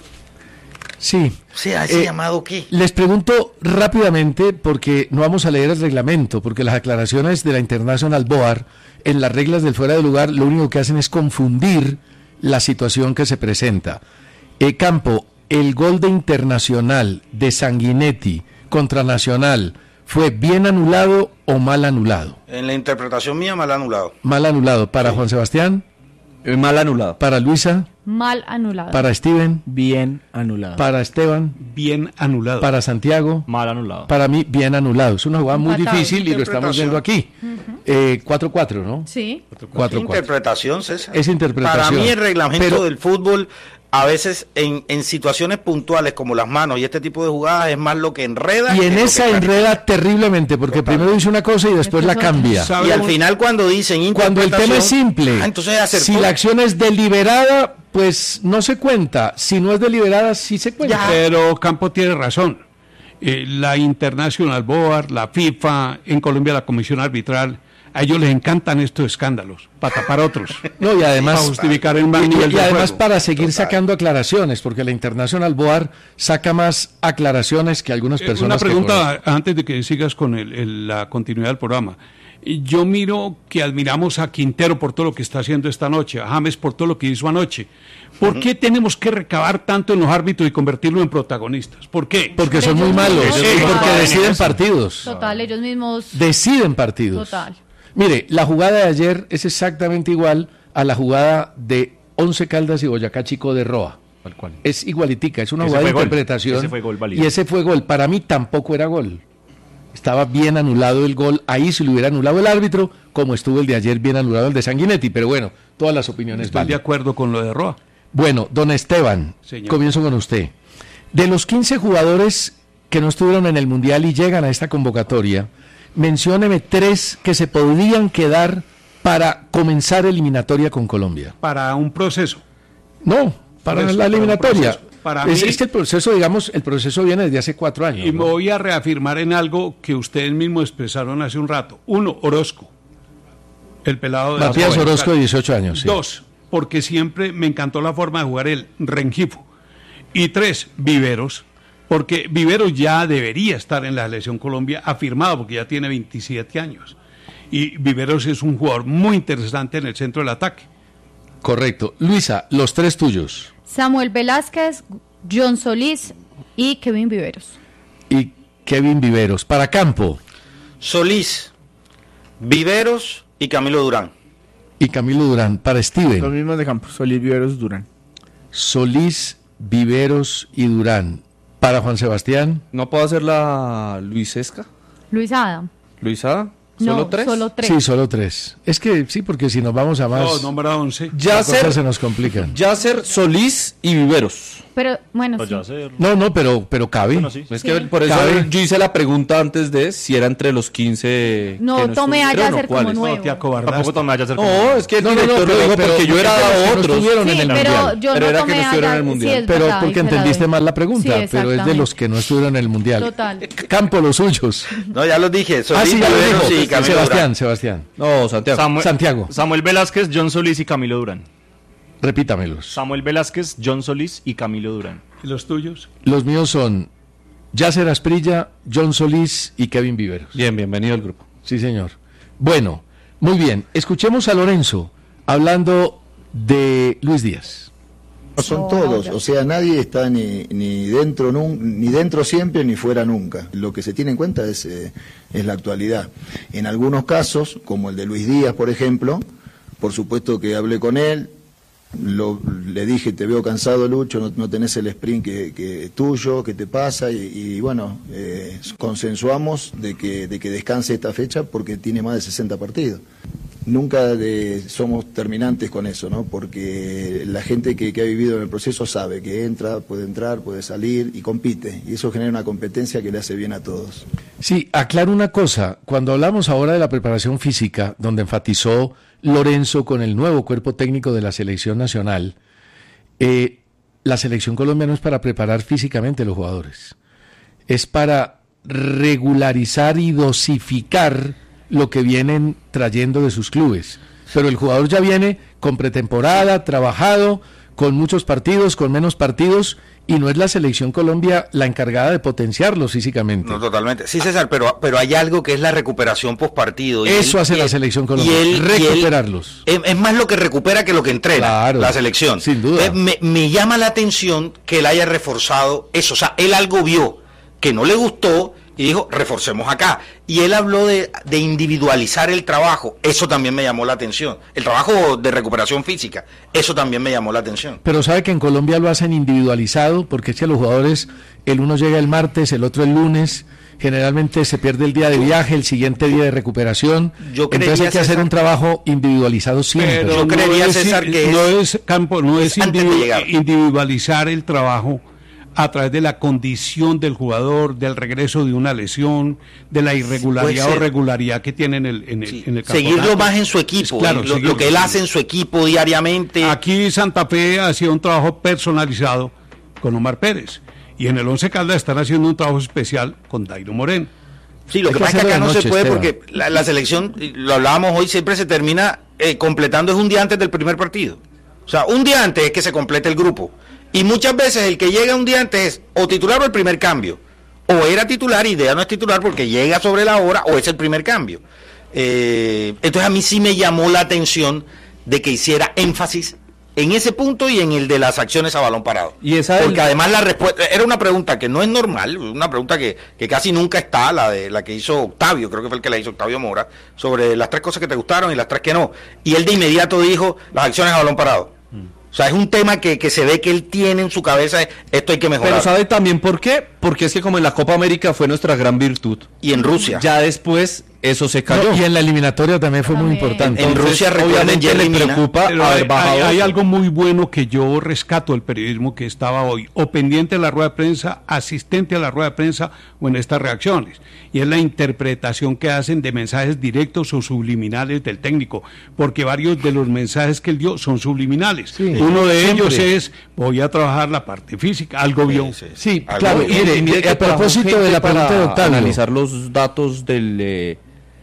Sí.
O sea, ¿ese
Eh,
llamado qué?
Les pregunto rápidamente, porque no vamos a leer el reglamento, porque las aclaraciones de la International Board en las reglas del fuera de lugar lo único que hacen es confundir la situación que se presenta. Eh, Campo, el gol de Internacional de Sanguinetti contra Nacional, ¿fue bien anulado o mal anulado?
En la interpretación mía, mal anulado.
Mal anulado. ¿Para Juan Sebastián?
Eh, mal anulado.
¿Para Luisa?
Mal anulado.
¿Para Steven?
Bien anulado.
¿Para Esteban?
Bien anulado.
¿Para Santiago?
Mal anulado.
Para mí, bien anulado. Es una jugada muy
Empatado.
difícil y lo estamos viendo aquí. Eh, cuatro cuatro, ¿no?
Sí.
cuatro cuatro.
Interpretación, César.
Es interpretación.
Para mí el reglamento
Pero-
del fútbol, a veces en, en situaciones puntuales como las manos y este tipo de jugadas, es más lo que enreda.
Y en
que lo
esa
que
enreda terriblemente, porque primero dice una cosa y después la cambia.
clarifica. Y al final cuando dicen
Cuando el tema es simple,
ah, entonces acertó.
si la acción es deliberada, pues no se cuenta. Si no es deliberada, sí se cuenta.
Pero Campo tiene razón. Eh, la International Board, la FIFA, en Colombia la Comisión Arbitral, a ellos les encantan estos escándalos, para tapar otros.
No, y además,
para justificar el mal
y,
nivel
y
de
además
juego.
para seguir sacando aclaraciones, porque la International Board saca más aclaraciones que algunas
Eh,
personas.
Una
que
pregunta antes de que sigas con el- el- la continuidad del programa. Y Yo miro que admiramos a Quintero por todo lo que está haciendo esta noche, a James por todo lo que hizo anoche. ¿Por qué tenemos que recabar tanto en los árbitros y convertirlos en protagonistas? ¿Por qué?
Porque son muy malos,
Sí,
y porque
total.
deciden partidos.
Total, ellos mismos.
Deciden partidos.
Total.
Mire, la jugada de ayer es exactamente igual a la jugada de Once Caldas y Boyacá Chico de Roa.
Tal cual.
Es igualitica, es una
Ese
jugada de
fue gol.
interpretación.
Ese fue gol válido.
Y ese fue gol. Para mí tampoco era gol. Estaba bien anulado el gol. Ahí se lo hubiera anulado el árbitro, como estuvo el de ayer bien anulado el de Sanguinetti. Pero bueno, todas las opiniones
Estoy de
valen.
acuerdo con lo de Roa.
Bueno, don Esteban,
Señor.
comienzo con usted. De los quince jugadores que no estuvieron en el Mundial y llegan a esta convocatoria, mencióneme tres que se podrían quedar para comenzar eliminatoria con Colombia.
Para un proceso.
No, para
Por eso,
la
para un
eliminatoria.
proceso. Para
es,
mí-
es que el proceso, digamos, el proceso viene desde hace cuatro años.
Y me
¿no?
voy a reafirmar en algo que ustedes mismos expresaron hace un rato. Uno, Orozco. El pelado de
Matías
la
Orozco, de dieciocho años. sí.
Dos, porque siempre me encantó la forma de jugar el Rengifo. Y tres, Viveros, porque Viveros ya debería estar en la selección Colombia afirmado, porque ya tiene veintisiete años. Y Viveros es un jugador muy interesante en el centro del ataque.
Correcto. Luisa, los tres tuyos.
Samuel Velázquez, John Solís y Kevin Viveros.
Y Kevin Viveros. Para Campo.
Solís, Viveros y Camilo Durán.
Y Camilo Durán. Para Steven.
Los mismos de campo, Solís, Viveros, Durán.
Solís, Viveros y Durán. Para Juan Sebastián.
¿No puedo hacer la Luisesca?
Luis Adam.
¿Luisada? ¿Solo
No,
tres?
solo tres.
Sí, solo tres. Es que sí, porque si nos vamos a más...
No, nombra once.
Las
Yasser,
cosas se nos complican.
Yasser, Solís y Viveros.
Pero, bueno, sí.
No, no, pero, pero cabe.
Bueno, sí.
Es
Sí.
que por eso
Cabe.
yo hice la pregunta antes de si era entre los quince.
No,
que
tomé a
estuvieron,
Yasser
¿o
como
cuáles?
nuevo.
No, te acobardaste.
Tampoco tomé a Yasser como-
No, es que el
No, no, no,
director lo
pero-
dijo
pero-
porque yo era
pero los que no
otros.
estuvieron
Sí,
en el
pero
Mundial.
yo
Pero
no
era que
tomé
no
a
estuvieron en el
Yasser,
Mundial.
sí, es
Pero
verdad,
porque
ahí se la
entendiste
doy.
mal la pregunta,
Sí,
pero es de
exactamente.
los que no estuvieron en el Mundial.
Total.
Campo, los suyos.
No, ya los dije.
Ah, sí, ya lo
Viveros
dijo.
y Camilo
Sebastián,
Durán.
Sebastián.
No, Santiago.
Samuel,
Santiago.
Samuel Velázquez, John Solís y Camilo Durán.
Repítamelos.
Samuel Velázquez, John Solís y Camilo Durán.
¿Y los tuyos?
Los míos son Yasser Asprilla, John Solís y Kevin Viveros.
Bien, bienvenido al grupo.
Sí, señor. Bueno, muy bien. Escuchemos a Lorenzo hablando de Luis Díaz.
Son todos, o sea, nadie está ni, ni dentro nun- ni dentro siempre ni fuera nunca. Lo que se tiene en cuenta es, eh, es la actualidad. En algunos casos, como el de Luis Díaz, por ejemplo, por supuesto que hablé con él, lo, le dije, te veo cansado, Lucho, no, no tenés el sprint que, que tuyo, que te pasa, y, y bueno, eh, consensuamos de que, de que descanse esta fecha porque tiene más de sesenta partidos. Nunca de- somos terminantes con eso, ¿no? Porque la gente que, que ha vivido en el proceso sabe que entra, puede entrar, puede salir y compite. Y eso genera una competencia que le hace bien a todos.
Sí, aclaro una cosa. Cuando hablamos ahora de la preparación física, donde enfatizó Lorenzo con el nuevo cuerpo técnico de la selección nacional, eh, la selección colombiana no es para preparar físicamente a los jugadores. Es para regularizar y dosificar lo que vienen trayendo de sus clubes. Pero el jugador ya viene con pretemporada, trabajado, con muchos partidos, con menos partidos, y no es la selección Colombia la encargada de potenciarlos físicamente.
No, totalmente. Sí, César, pero, pero hay algo que es la recuperación post partido.
Eso hace la selección Colombia, recuperarlos.
Es, es más lo que recupera que lo que entrena
Claro,
la selección.
sin duda.
Eh, me, me llama la atención que él haya reforzado eso. O sea, él algo vio que no le gustó y dijo, reforcemos acá. Y él habló de, de individualizar el trabajo. Eso también me llamó la atención. El trabajo de recuperación física. Eso también me llamó la atención.
Pero sabe que en Colombia lo hacen individualizado, porque es que los jugadores, el uno llega el martes, el otro el lunes, generalmente se pierde el día de viaje, el siguiente día de recuperación.
Yo
Entonces hay
creería,
que hacer
César,
un trabajo individualizado siempre.
Pero
Yo
no
creería,
es,
César, que
no
es-
es campo, no es,
es antes de
individu-
llegar.
individualizar el trabajo a través de la condición del jugador, del regreso de una lesión, de la irregularidad
Puede
o
ser.
regularidad que tiene en el, en el,
Sí,
en el
seguirlo
campeonato.
más en su equipo,
Claro,
y lo,
seguirlo,
lo que él
sí.
hace en su equipo diariamente.
Aquí Santa Fe hacía un trabajo personalizado con Omar Pérez y en el Once Caldas están haciendo un trabajo especial con Dairo Moreno.
Sí, lo
Hay
que
que
pasa es que
hacerlo
acá
de
no
noche,
se puede
Esteban.
porque la, la selección, y lo hablábamos hoy, siempre se termina eh, completando es un día antes del primer partido. O sea, un día antes es que se complete el grupo. Y muchas veces el que llega un día antes es o titular o el primer cambio. O era titular y ya no es titular porque llega sobre la hora o es el primer cambio. Eh, entonces a mí sí me llamó la atención de que hiciera énfasis en ese punto y en el de las acciones a balón parado.
Y esa del-
Porque además la respuesta era una pregunta que no es normal, una pregunta que, que casi nunca está, la de la que hizo Octavio, creo que fue el que la hizo Octavio Mora, sobre las tres cosas que te gustaron y las tres que no. Y él de inmediato dijo las acciones a balón parado. O sea, es un tema que, que se ve que él tiene en su cabeza, esto hay que mejorar.
Pero ¿sabe también por qué? Porque es que como en la Copa América fue nuestra gran virtud.
Y en Rusia.
Ya después eso se cayó.
No, y en la eliminatoria también fue muy
También.
importante.
En
Entonces,
Rusia, recuerden,
obviamente
Jerry
le
Mina.
preocupa
Pero
haber
hay,
bajado.
hay- hay
eso.
algo muy bueno que yo rescato del periodismo que estaba hoy, o pendiente de la rueda de prensa, asistente a la rueda de prensa o en estas reacciones, y es la interpretación que hacen de mensajes directos o subliminales del técnico, porque varios de los mensajes que él dio son subliminales.
Sí,
Uno de
siempre.
ellos es, voy a trabajar la parte física, algo vio.
Sí, sí.
Sí,
Algo
claro.
bien.
Mire,
Y mire que
a propósito
trabajó
de la
gente
pregunta
para
de Octavio.
analizar los datos del eh,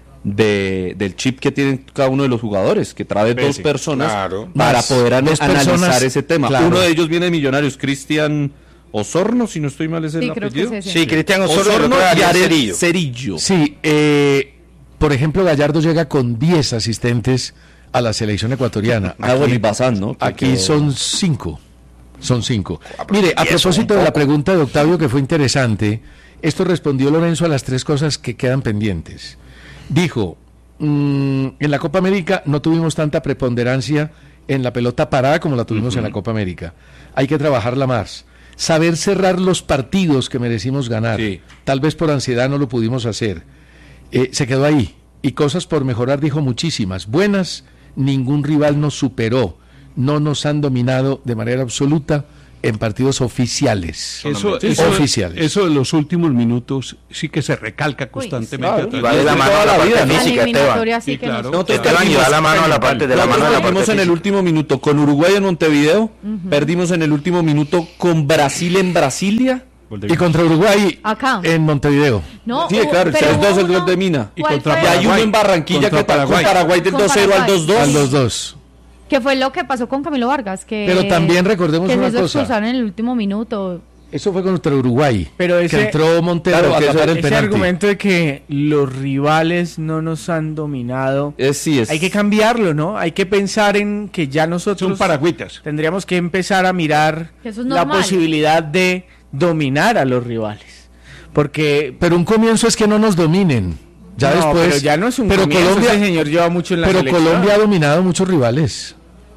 de, del chip que tienen cada uno de los jugadores, que trae dos
sí,
personas
claro.
para
Más
poder an-
dos
analizar
personas,
ese tema.
claro.
Uno de ellos viene de Millonarios, Cristian Osorno, si no estoy mal es el
Sí, creo que
apellido.
es ese.
Sí, Cristian Osorno,
Osorno
y otro
y
Ariel
Ariel
Cerillo.
Cerillo.
Sí, eh, por ejemplo, Gallardo llega con diez asistentes a la selección ecuatoriana.
Ah, bueno, y Bazán, ¿no? Que
Aquí
quedó-
son cinco. Son cinco.
Ah, pero
Mire, a
diez son
propósito
un
de la
poco.
pregunta de Octavio, que fue interesante, esto respondió Lorenzo a las tres cosas que quedan pendientes. Dijo, mm, en la Copa América no tuvimos tanta preponderancia en la pelota parada como la tuvimos en la Copa América. Hay que trabajarla más. saber cerrar los partidos que merecimos ganar. Sí. Tal vez por ansiedad no lo pudimos hacer. Eh, se quedó ahí. Y cosas por mejorar, dijo muchísimas. Buenas, ningún rival nos superó. No nos han dominado de manera absoluta en partidos oficiales.
Eso, eso, oficiales. Eso de los últimos minutos sí que se recalca constantemente.
Uy, sí. Claro. Y va de la mano a la parte física, Esteban.
Sí, claro. Nosotros Esteban, y va la mano a la parte de la mano a la parte física. En el último minuto con Uruguay en Montevideo, uh-huh. Perdimos en el último minuto con Brasil en Brasilia.
Y contra Uruguay
acá
en Montevideo.
No, sí, claro, el seis dos el gol de Mina.
Y contra
y hay uno en Barranquilla que está con Paraguay del dos cero al dos dos.
Al dos dos.
Que fue lo que pasó con Camilo Vargas, que
pero también recordemos
que
una
se
cosa.
expulsaron en el último minuto.
Eso fue contra Uruguay.
Pero ese,
que entró Montero,
claro,
que eso era el
ese
penalti.
argumento de que los rivales no nos han dominado,
es, sí, es.
hay que cambiarlo, ¿no? Hay que pensar en que ya nosotros
son paragüitas.
Tendríamos que empezar a mirar
eso es
la
normal.
posibilidad de dominar a los rivales. Porque
pero un comienzo es que no nos dominen. Ya
no,
después,
pero ya no es un
pero
comienzo,
Colombia,
ese señor lleva mucho en la
pero
selección.
Colombia ha dominado muchos rivales.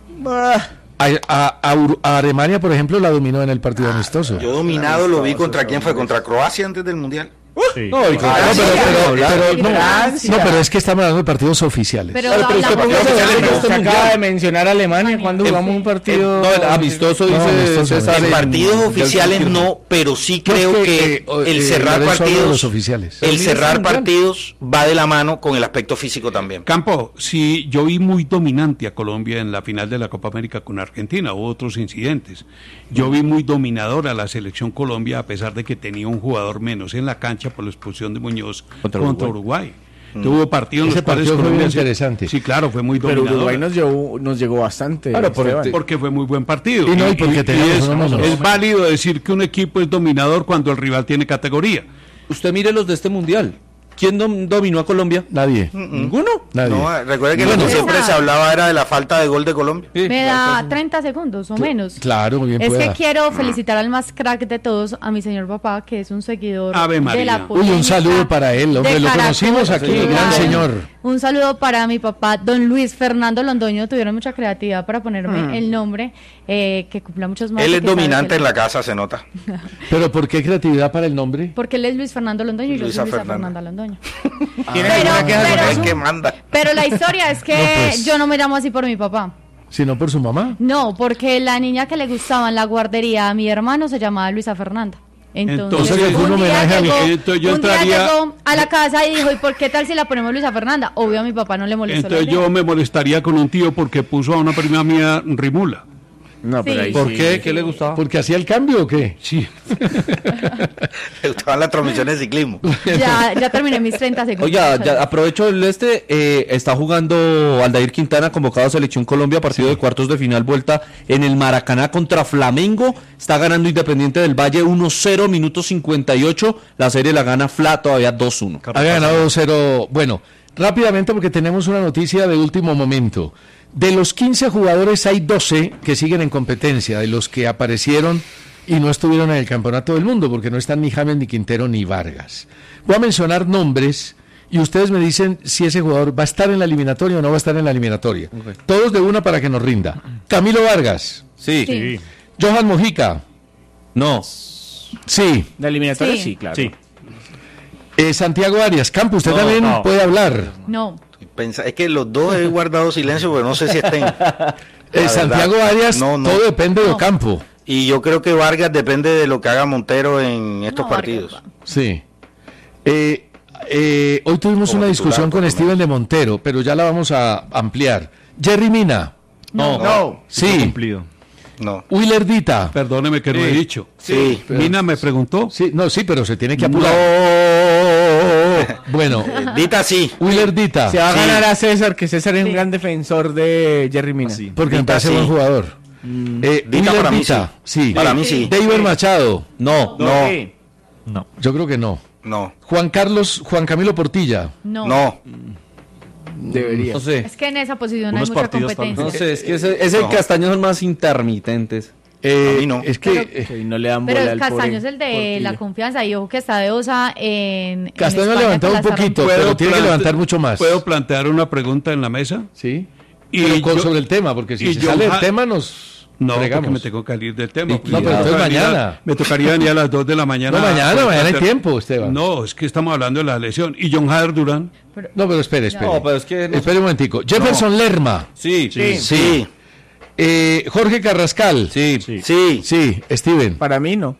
A, a, a, a Alemania, por ejemplo, la dominó en el partido ah, amistoso.
Yo dominado lo vi contra quién fue, contra Croacia antes del Mundial.
Sí. No, y contra, no, pero, pero, pero, no, no, pero es que estamos hablando de partidos oficiales.
Pero, pero, pero usted, usted, usted acaba de mencionar a Alemania cuando jugamos un partido
no, el amistoso, dice no, amistoso,
César, en partidos oficiales no, pero sí creo no, que, que el eh, cerrar partidos
los oficiales.
el cerrar partidos va de la mano con el aspecto físico también.
Campo, sí, yo vi muy dominante a Colombia en la final de la Copa América con Argentina, hubo otros incidentes. Yo vi muy dominadora a la selección Colombia a pesar de que tenía un jugador menos en la cancha por la expulsión de Muñoz contra, contra Uruguay. Uruguay. Mm. Tuvo partidos
en los cuales fue muy interesante.
Sí, claro, fue muy dominador.
Pero Uruguay nos llegó, nos llegó bastante.
Claro, porque, porque fue muy buen partido.
Y, no, y porque y, y
es, no, no, es válido decir que un equipo es dominador cuando el rival tiene categoría.
Usted mire los de este mundial. ¿Quién dom- dominó a Colombia?
Nadie.
Mm-mm. ¿Ninguno?
Nadie.
No, recuerde que bueno, siempre esa. se hablaba era de la falta de gol de Colombia.
Sí, me da treinta segundos o menos.
Claro, muy bien.
Es
pueda.
que quiero felicitar al más crack de todos, a mi señor papá, que es un seguidor
Ave María.
de la polémica.
Uy, un saludo para él, hombre, lo conocimos aquí, sí, gran claro. señor.
Un saludo para mi papá, don Luis Fernando Londoño, tuvieron mucha creatividad para ponerme mm. el nombre, eh, que cumpla muchos más.
Él es dominante en la casa, se nota.
¿Pero por qué creatividad para el nombre?
Porque él es Luis Fernando Londoño y yo soy Luisa Fernanda Londoño.
Ah. ¿Tiene pero, pero, que manda?
Pero la historia es que no, pues, yo no me llamo así por mi papá.
¿Sino por su mamá?
No, porque la niña que le gustaba en la guardería a mi hermano se llamaba Luisa Fernanda. Entonces,
Entonces
un,
un,
día llegó,
entonces yo
un
entraría...
día llegó a la casa y dijo, ¿y por qué tal si la ponemos Luisa Fernanda? Obvio a mi papá no le molestó.
Entonces yo me molestaría con un tío porque puso a una prima mía Rimula.
No, pero
sí.
ahí
¿Por
sí.
qué? ¿Qué le gustaba?
¿Porque hacía el cambio o qué?
Sí.
Le gustaban las transmisiones de ciclismo.
Ya, ya terminé mis treinta segundos.
Oiga, ya aprovecho el este, eh, está jugando Aldair Quintana, convocado a Selección Colombia, partido sí. de cuartos de final, vuelta en el Maracaná contra Flamengo, está ganando Independiente del Valle uno cero, minuto cincuenta y ocho, la serie la gana Fla todavía dos uno.
Había ganado dos cero, bueno, rápidamente porque tenemos una noticia de último momento. De los quince jugadores hay doce que siguen en competencia, de los que aparecieron y no estuvieron en el Campeonato del Mundo, porque no están ni James, ni Quintero, ni Vargas. Voy a mencionar nombres y ustedes me dicen si ese jugador va a estar en la eliminatoria o no va a estar en la eliminatoria. Okay. Todos de una para que nos rinda. Camilo Vargas.
Sí.
sí.
Johan Mojica.
No.
Sí.
¿La eliminatoria?
Sí,
sí claro.
Sí.
Eh, Santiago Arias. Campo, usted no, también no. puede hablar.
No.
Pensa, es que los dos he guardado silencio, pero no sé si estén.
Eh, Santiago Arias, no, no. todo depende no. de Campo.
Y yo creo que Vargas depende de lo que haga Montero en estos no, partidos.
Vargas.
Sí. Eh, eh, hoy tuvimos Como una discusión titular, con Steven de Montero, pero ya la vamos a ampliar. Jerry Mina.
No. No. no.
Sí.
Cumplido.
No.
Willer Dita.
Perdóneme que sí. no he dicho.
Sí.
sí. Mina me preguntó.
Sí, no, sí, pero se tiene que apurar.
No.
Bueno.
Dita sí.
Willer Dita.
Se va a
sí.
ganar a César, que César es sí. un gran defensor de Jerry Mina.
Sí. Porque me parece sí. buen jugador.
Mm. Eh, Dita para mí sí.
sí.
Para mí sí.
David Machado.
No.
No.
No. Yo creo que no.
No.
Juan Carlos, Juan Camilo Portilla.
No.
No.
Debería.
No sé.
Es que en esa posición
Unos
hay mucha competencia.
No sé, es que ese, ese no. Castaños son más intermitentes.
Eh,
a mí no.
Es que
pero, eh, no le dan bola
pero
al
Castaño es el de
Portilla.
la confianza y ojo que está de osa en
Castaño
en
ha levantado un poquito, pero tiene que levantar mucho más.
¿Puedo plantear una pregunta en la mesa?
Sí.
Y
pero con,
yo,
sobre el tema, porque si se
John
sale
ha-
el tema nos...
No,
Bregamos.
porque me tengo que salir del tema.
No, pero entonces mañana.
Me tocaría venir a las dos de la mañana.
No, mañana, mañana hay tiempo, Esteban.
No, es que estamos hablando de la lesión. ¿Y John Jader Durán?
Pero, no, pero espere, espere.
No, pero es que no...
Espere un momentico. Jefferson no. Lerma.
Sí,
sí. sí. sí. Eh, Jorge Carrascal.
Sí.
Sí. Sí. sí. Steven.
Para mí no.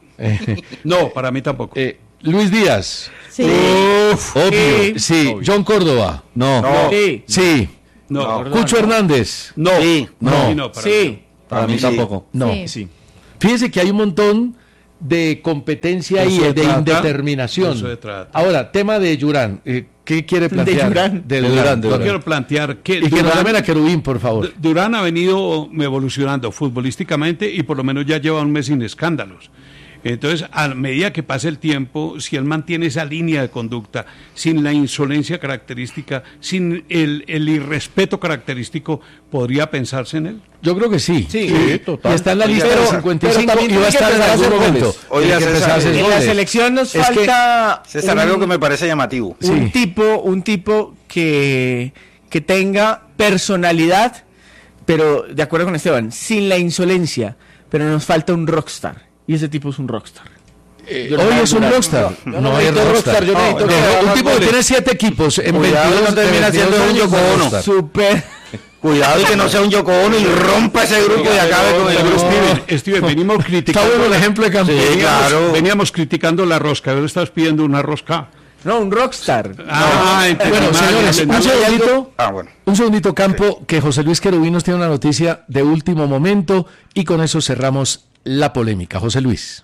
No, para mí tampoco.
Eh, Luis Díaz.
Sí.
Uf, obvio. Sí. sí.
Obvio.
John Córdoba.
No.
no.
Sí. Sí.
No.
no. Cucho Hernández.
No.
Sí.
No.
No.
no para
sí.
mí.
Para, para mí sí. tampoco.
No.
Sí.
sí. Fíjese que hay un montón de competencia y de, de indeterminación.
Eso de trata.
Ahora, tema de Yurán. Eh, ¿Qué quiere plantear?
De Durán.
De
De
Durán,
Durán,
de
Yo
Durán.
quiero plantear que
Y que
Durán,
nos llamen a Querubín, por favor.
Durán ha venido evolucionando futbolísticamente y por lo menos ya lleva un mes sin escándalos. Entonces, a medida que pase el tiempo, si él mantiene esa línea de conducta, sin la insolencia característica, sin el, el irrespeto característico, ¿podría pensarse en él?
Yo creo que sí.
Sí,
sí
total.
Y está en la lista
Pero-
de cincuenta y
pero
cinco
también
y va a
tiene que
estar en
empezar a
algún
hacer
momento.
goles.
Oye,
Tiene que
César,
empezar a hacer
En la
goles.
selección nos
Es que-
falta
César,
un,
algo que me parece llamativo.
un
Sí.
tipo, un tipo que, que tenga personalidad, pero de acuerdo con Esteban, sin la insolencia, pero nos falta un rockstar. Y ese tipo es un rockstar.
Eh, hoy es un rockstar.
No,
No,
yo no
es
necesito
rockstar.
rockstar, yo
No,
necesito que
no,
haga
un
más
tipo que
goles.
tiene siete equipos en
Cuidado,
veintidós,
no termina
veintidós
siendo un
años,
Yoko
no es
Ono.
rockstar.
Super.
Cuidado y que no sea un Yoko Ono y rompa ese grupo y acabe con el
Pero,
grupo.
Steven, Steven, venimos
Está
criticando...
bueno el ejemplo de campo.
Sí,
veníamos,
claro.
veníamos criticando la rosca, ahora estás pidiendo una rosca.
No, un rockstar.
Ah, entendí
Bueno,
mal,
señores,
entendí
un
mal.
segundito,
Ah, bueno.
un segundito, Campo, que José Luis Querubín nos tiene una noticia de último momento y con eso cerramos la polémica. José Luis.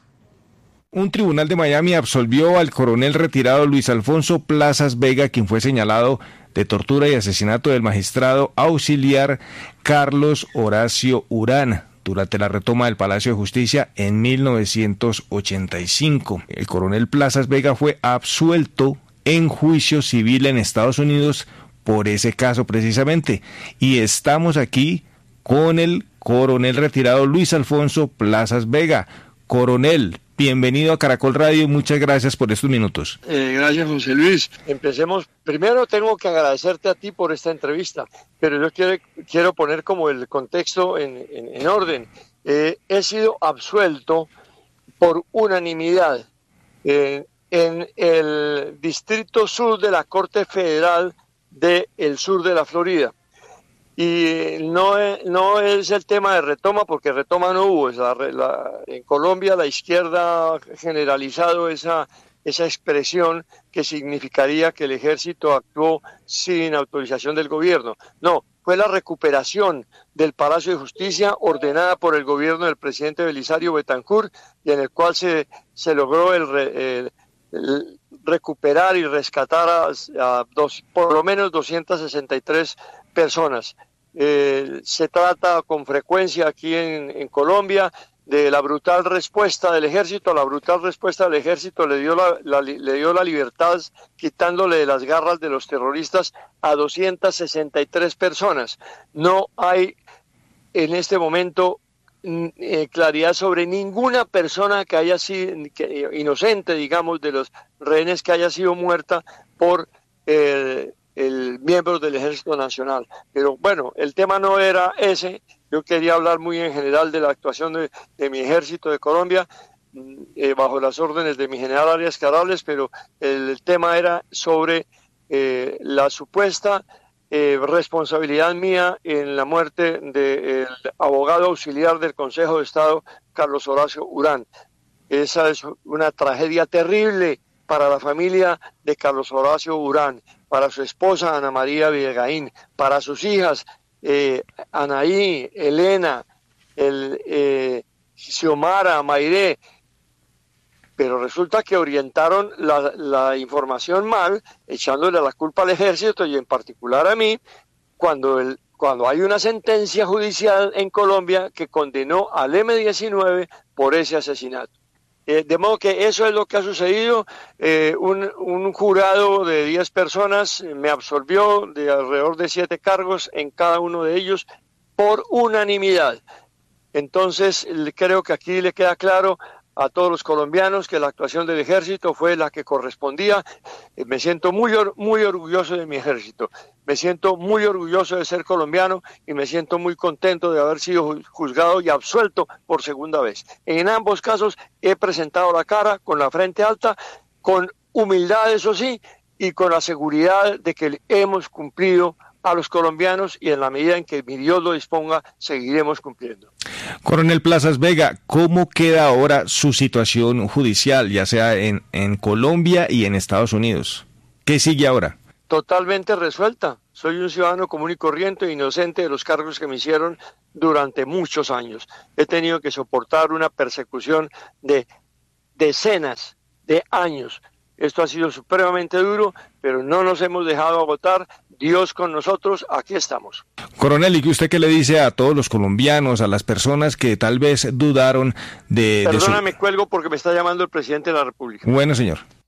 Un tribunal de Miami absolvió al coronel retirado Luis Alfonso Plazas Vega, quien fue señalado de tortura y asesinato del magistrado auxiliar Carlos Horacio Urán durante la retoma del Palacio de Justicia en mil novecientos ochenta y cinco. El coronel Plazas Vega fue absuelto en juicio civil en Estados Unidos por ese caso precisamente. Y estamos aquí con el coronel retirado Luis Alfonso Plazas Vega. Coronel, bienvenido a Caracol Radio y muchas gracias por estos minutos.
Eh, gracias, José Luis. Empecemos. Primero tengo que agradecerte a ti por esta entrevista, pero yo quiero, quiero poner como el contexto en, en, en orden. Eh, he sido absuelto por unanimidad eh, en el Distrito Sur de la Corte Federal del Sur de la Florida. Y no es, no es el tema de retoma, porque retoma no hubo. Es la, la, en Colombia la izquierda ha generalizado esa, esa expresión que significaría que el ejército actuó sin autorización del gobierno. No, fue la recuperación del Palacio de Justicia ordenada por el gobierno del presidente Belisario Betancourt y en el cual se, se logró el, el, el recuperar y rescatar a, a dos, por lo menos doscientas sesenta y tres personas. Eh, se trata con frecuencia aquí en, en Colombia de la brutal respuesta del ejército. La brutal respuesta del ejército le dio la, la, le dio la libertad quitándole de las garras de los terroristas a doscientas sesenta y tres personas. No hay en este momento eh, claridad sobre ninguna persona que haya sido que, inocente, digamos, de los rehenes que haya sido muerta por eh, el miembro del Ejército Nacional. Pero bueno, el tema no era ese. Yo quería hablar muy en general de la actuación de, de mi ejército de Colombia, eh, bajo las órdenes de mi general Arias Carales, pero el, el tema era sobre eh, la supuesta eh, responsabilidad mía en la muerte del abogado auxiliar del Consejo de Estado, Carlos Horacio Urán. Esa es una tragedia terrible para la familia de Carlos Horacio Urán, para su esposa Ana María Villegaín, para sus hijas eh, Anaí, Elena, el, eh, Xiomara, Mayré, pero resulta que orientaron la, la información mal, echándole la culpa al ejército y en particular a mí, cuando, el, cuando hay una sentencia judicial en Colombia que condenó al eme diecinueve por ese asesinato. Eh, de modo que eso es lo que ha sucedido. Eh, un, un jurado de diez personas me absolvió de alrededor de siete cargos en cada uno de ellos por unanimidad. Entonces creo que aquí le queda claro a todos los colombianos que la actuación del ejército fue la que correspondía. Eh, me siento muy, or- muy orgulloso de mi ejército, me siento muy orgulloso de ser colombiano y me siento muy contento de haber sido ju- juzgado y absuelto por segunda vez. En ambos casos he presentado la cara con la frente alta, con humildad, eso sí, y con la seguridad de que hemos cumplido a los colombianos y en la medida en que mi Dios lo disponga, seguiremos cumpliendo.
Coronel Plazas Vega, ¿cómo queda ahora su situación judicial, ya sea en, en Colombia y en Estados Unidos? ¿Qué sigue ahora?
Totalmente resuelta. Soy un ciudadano común y corriente e inocente de los cargos que me hicieron durante muchos años. He tenido que soportar una persecución de decenas de años. Esto ha sido supremamente duro, pero no nos hemos dejado agotar. Dios con nosotros, aquí estamos.
Coronel, ¿y usted qué le dice a todos los colombianos, a las personas que tal vez dudaron de...
Perdóname,
de su...
cuelgo porque me está llamando el presidente de la República.
Bueno, señor.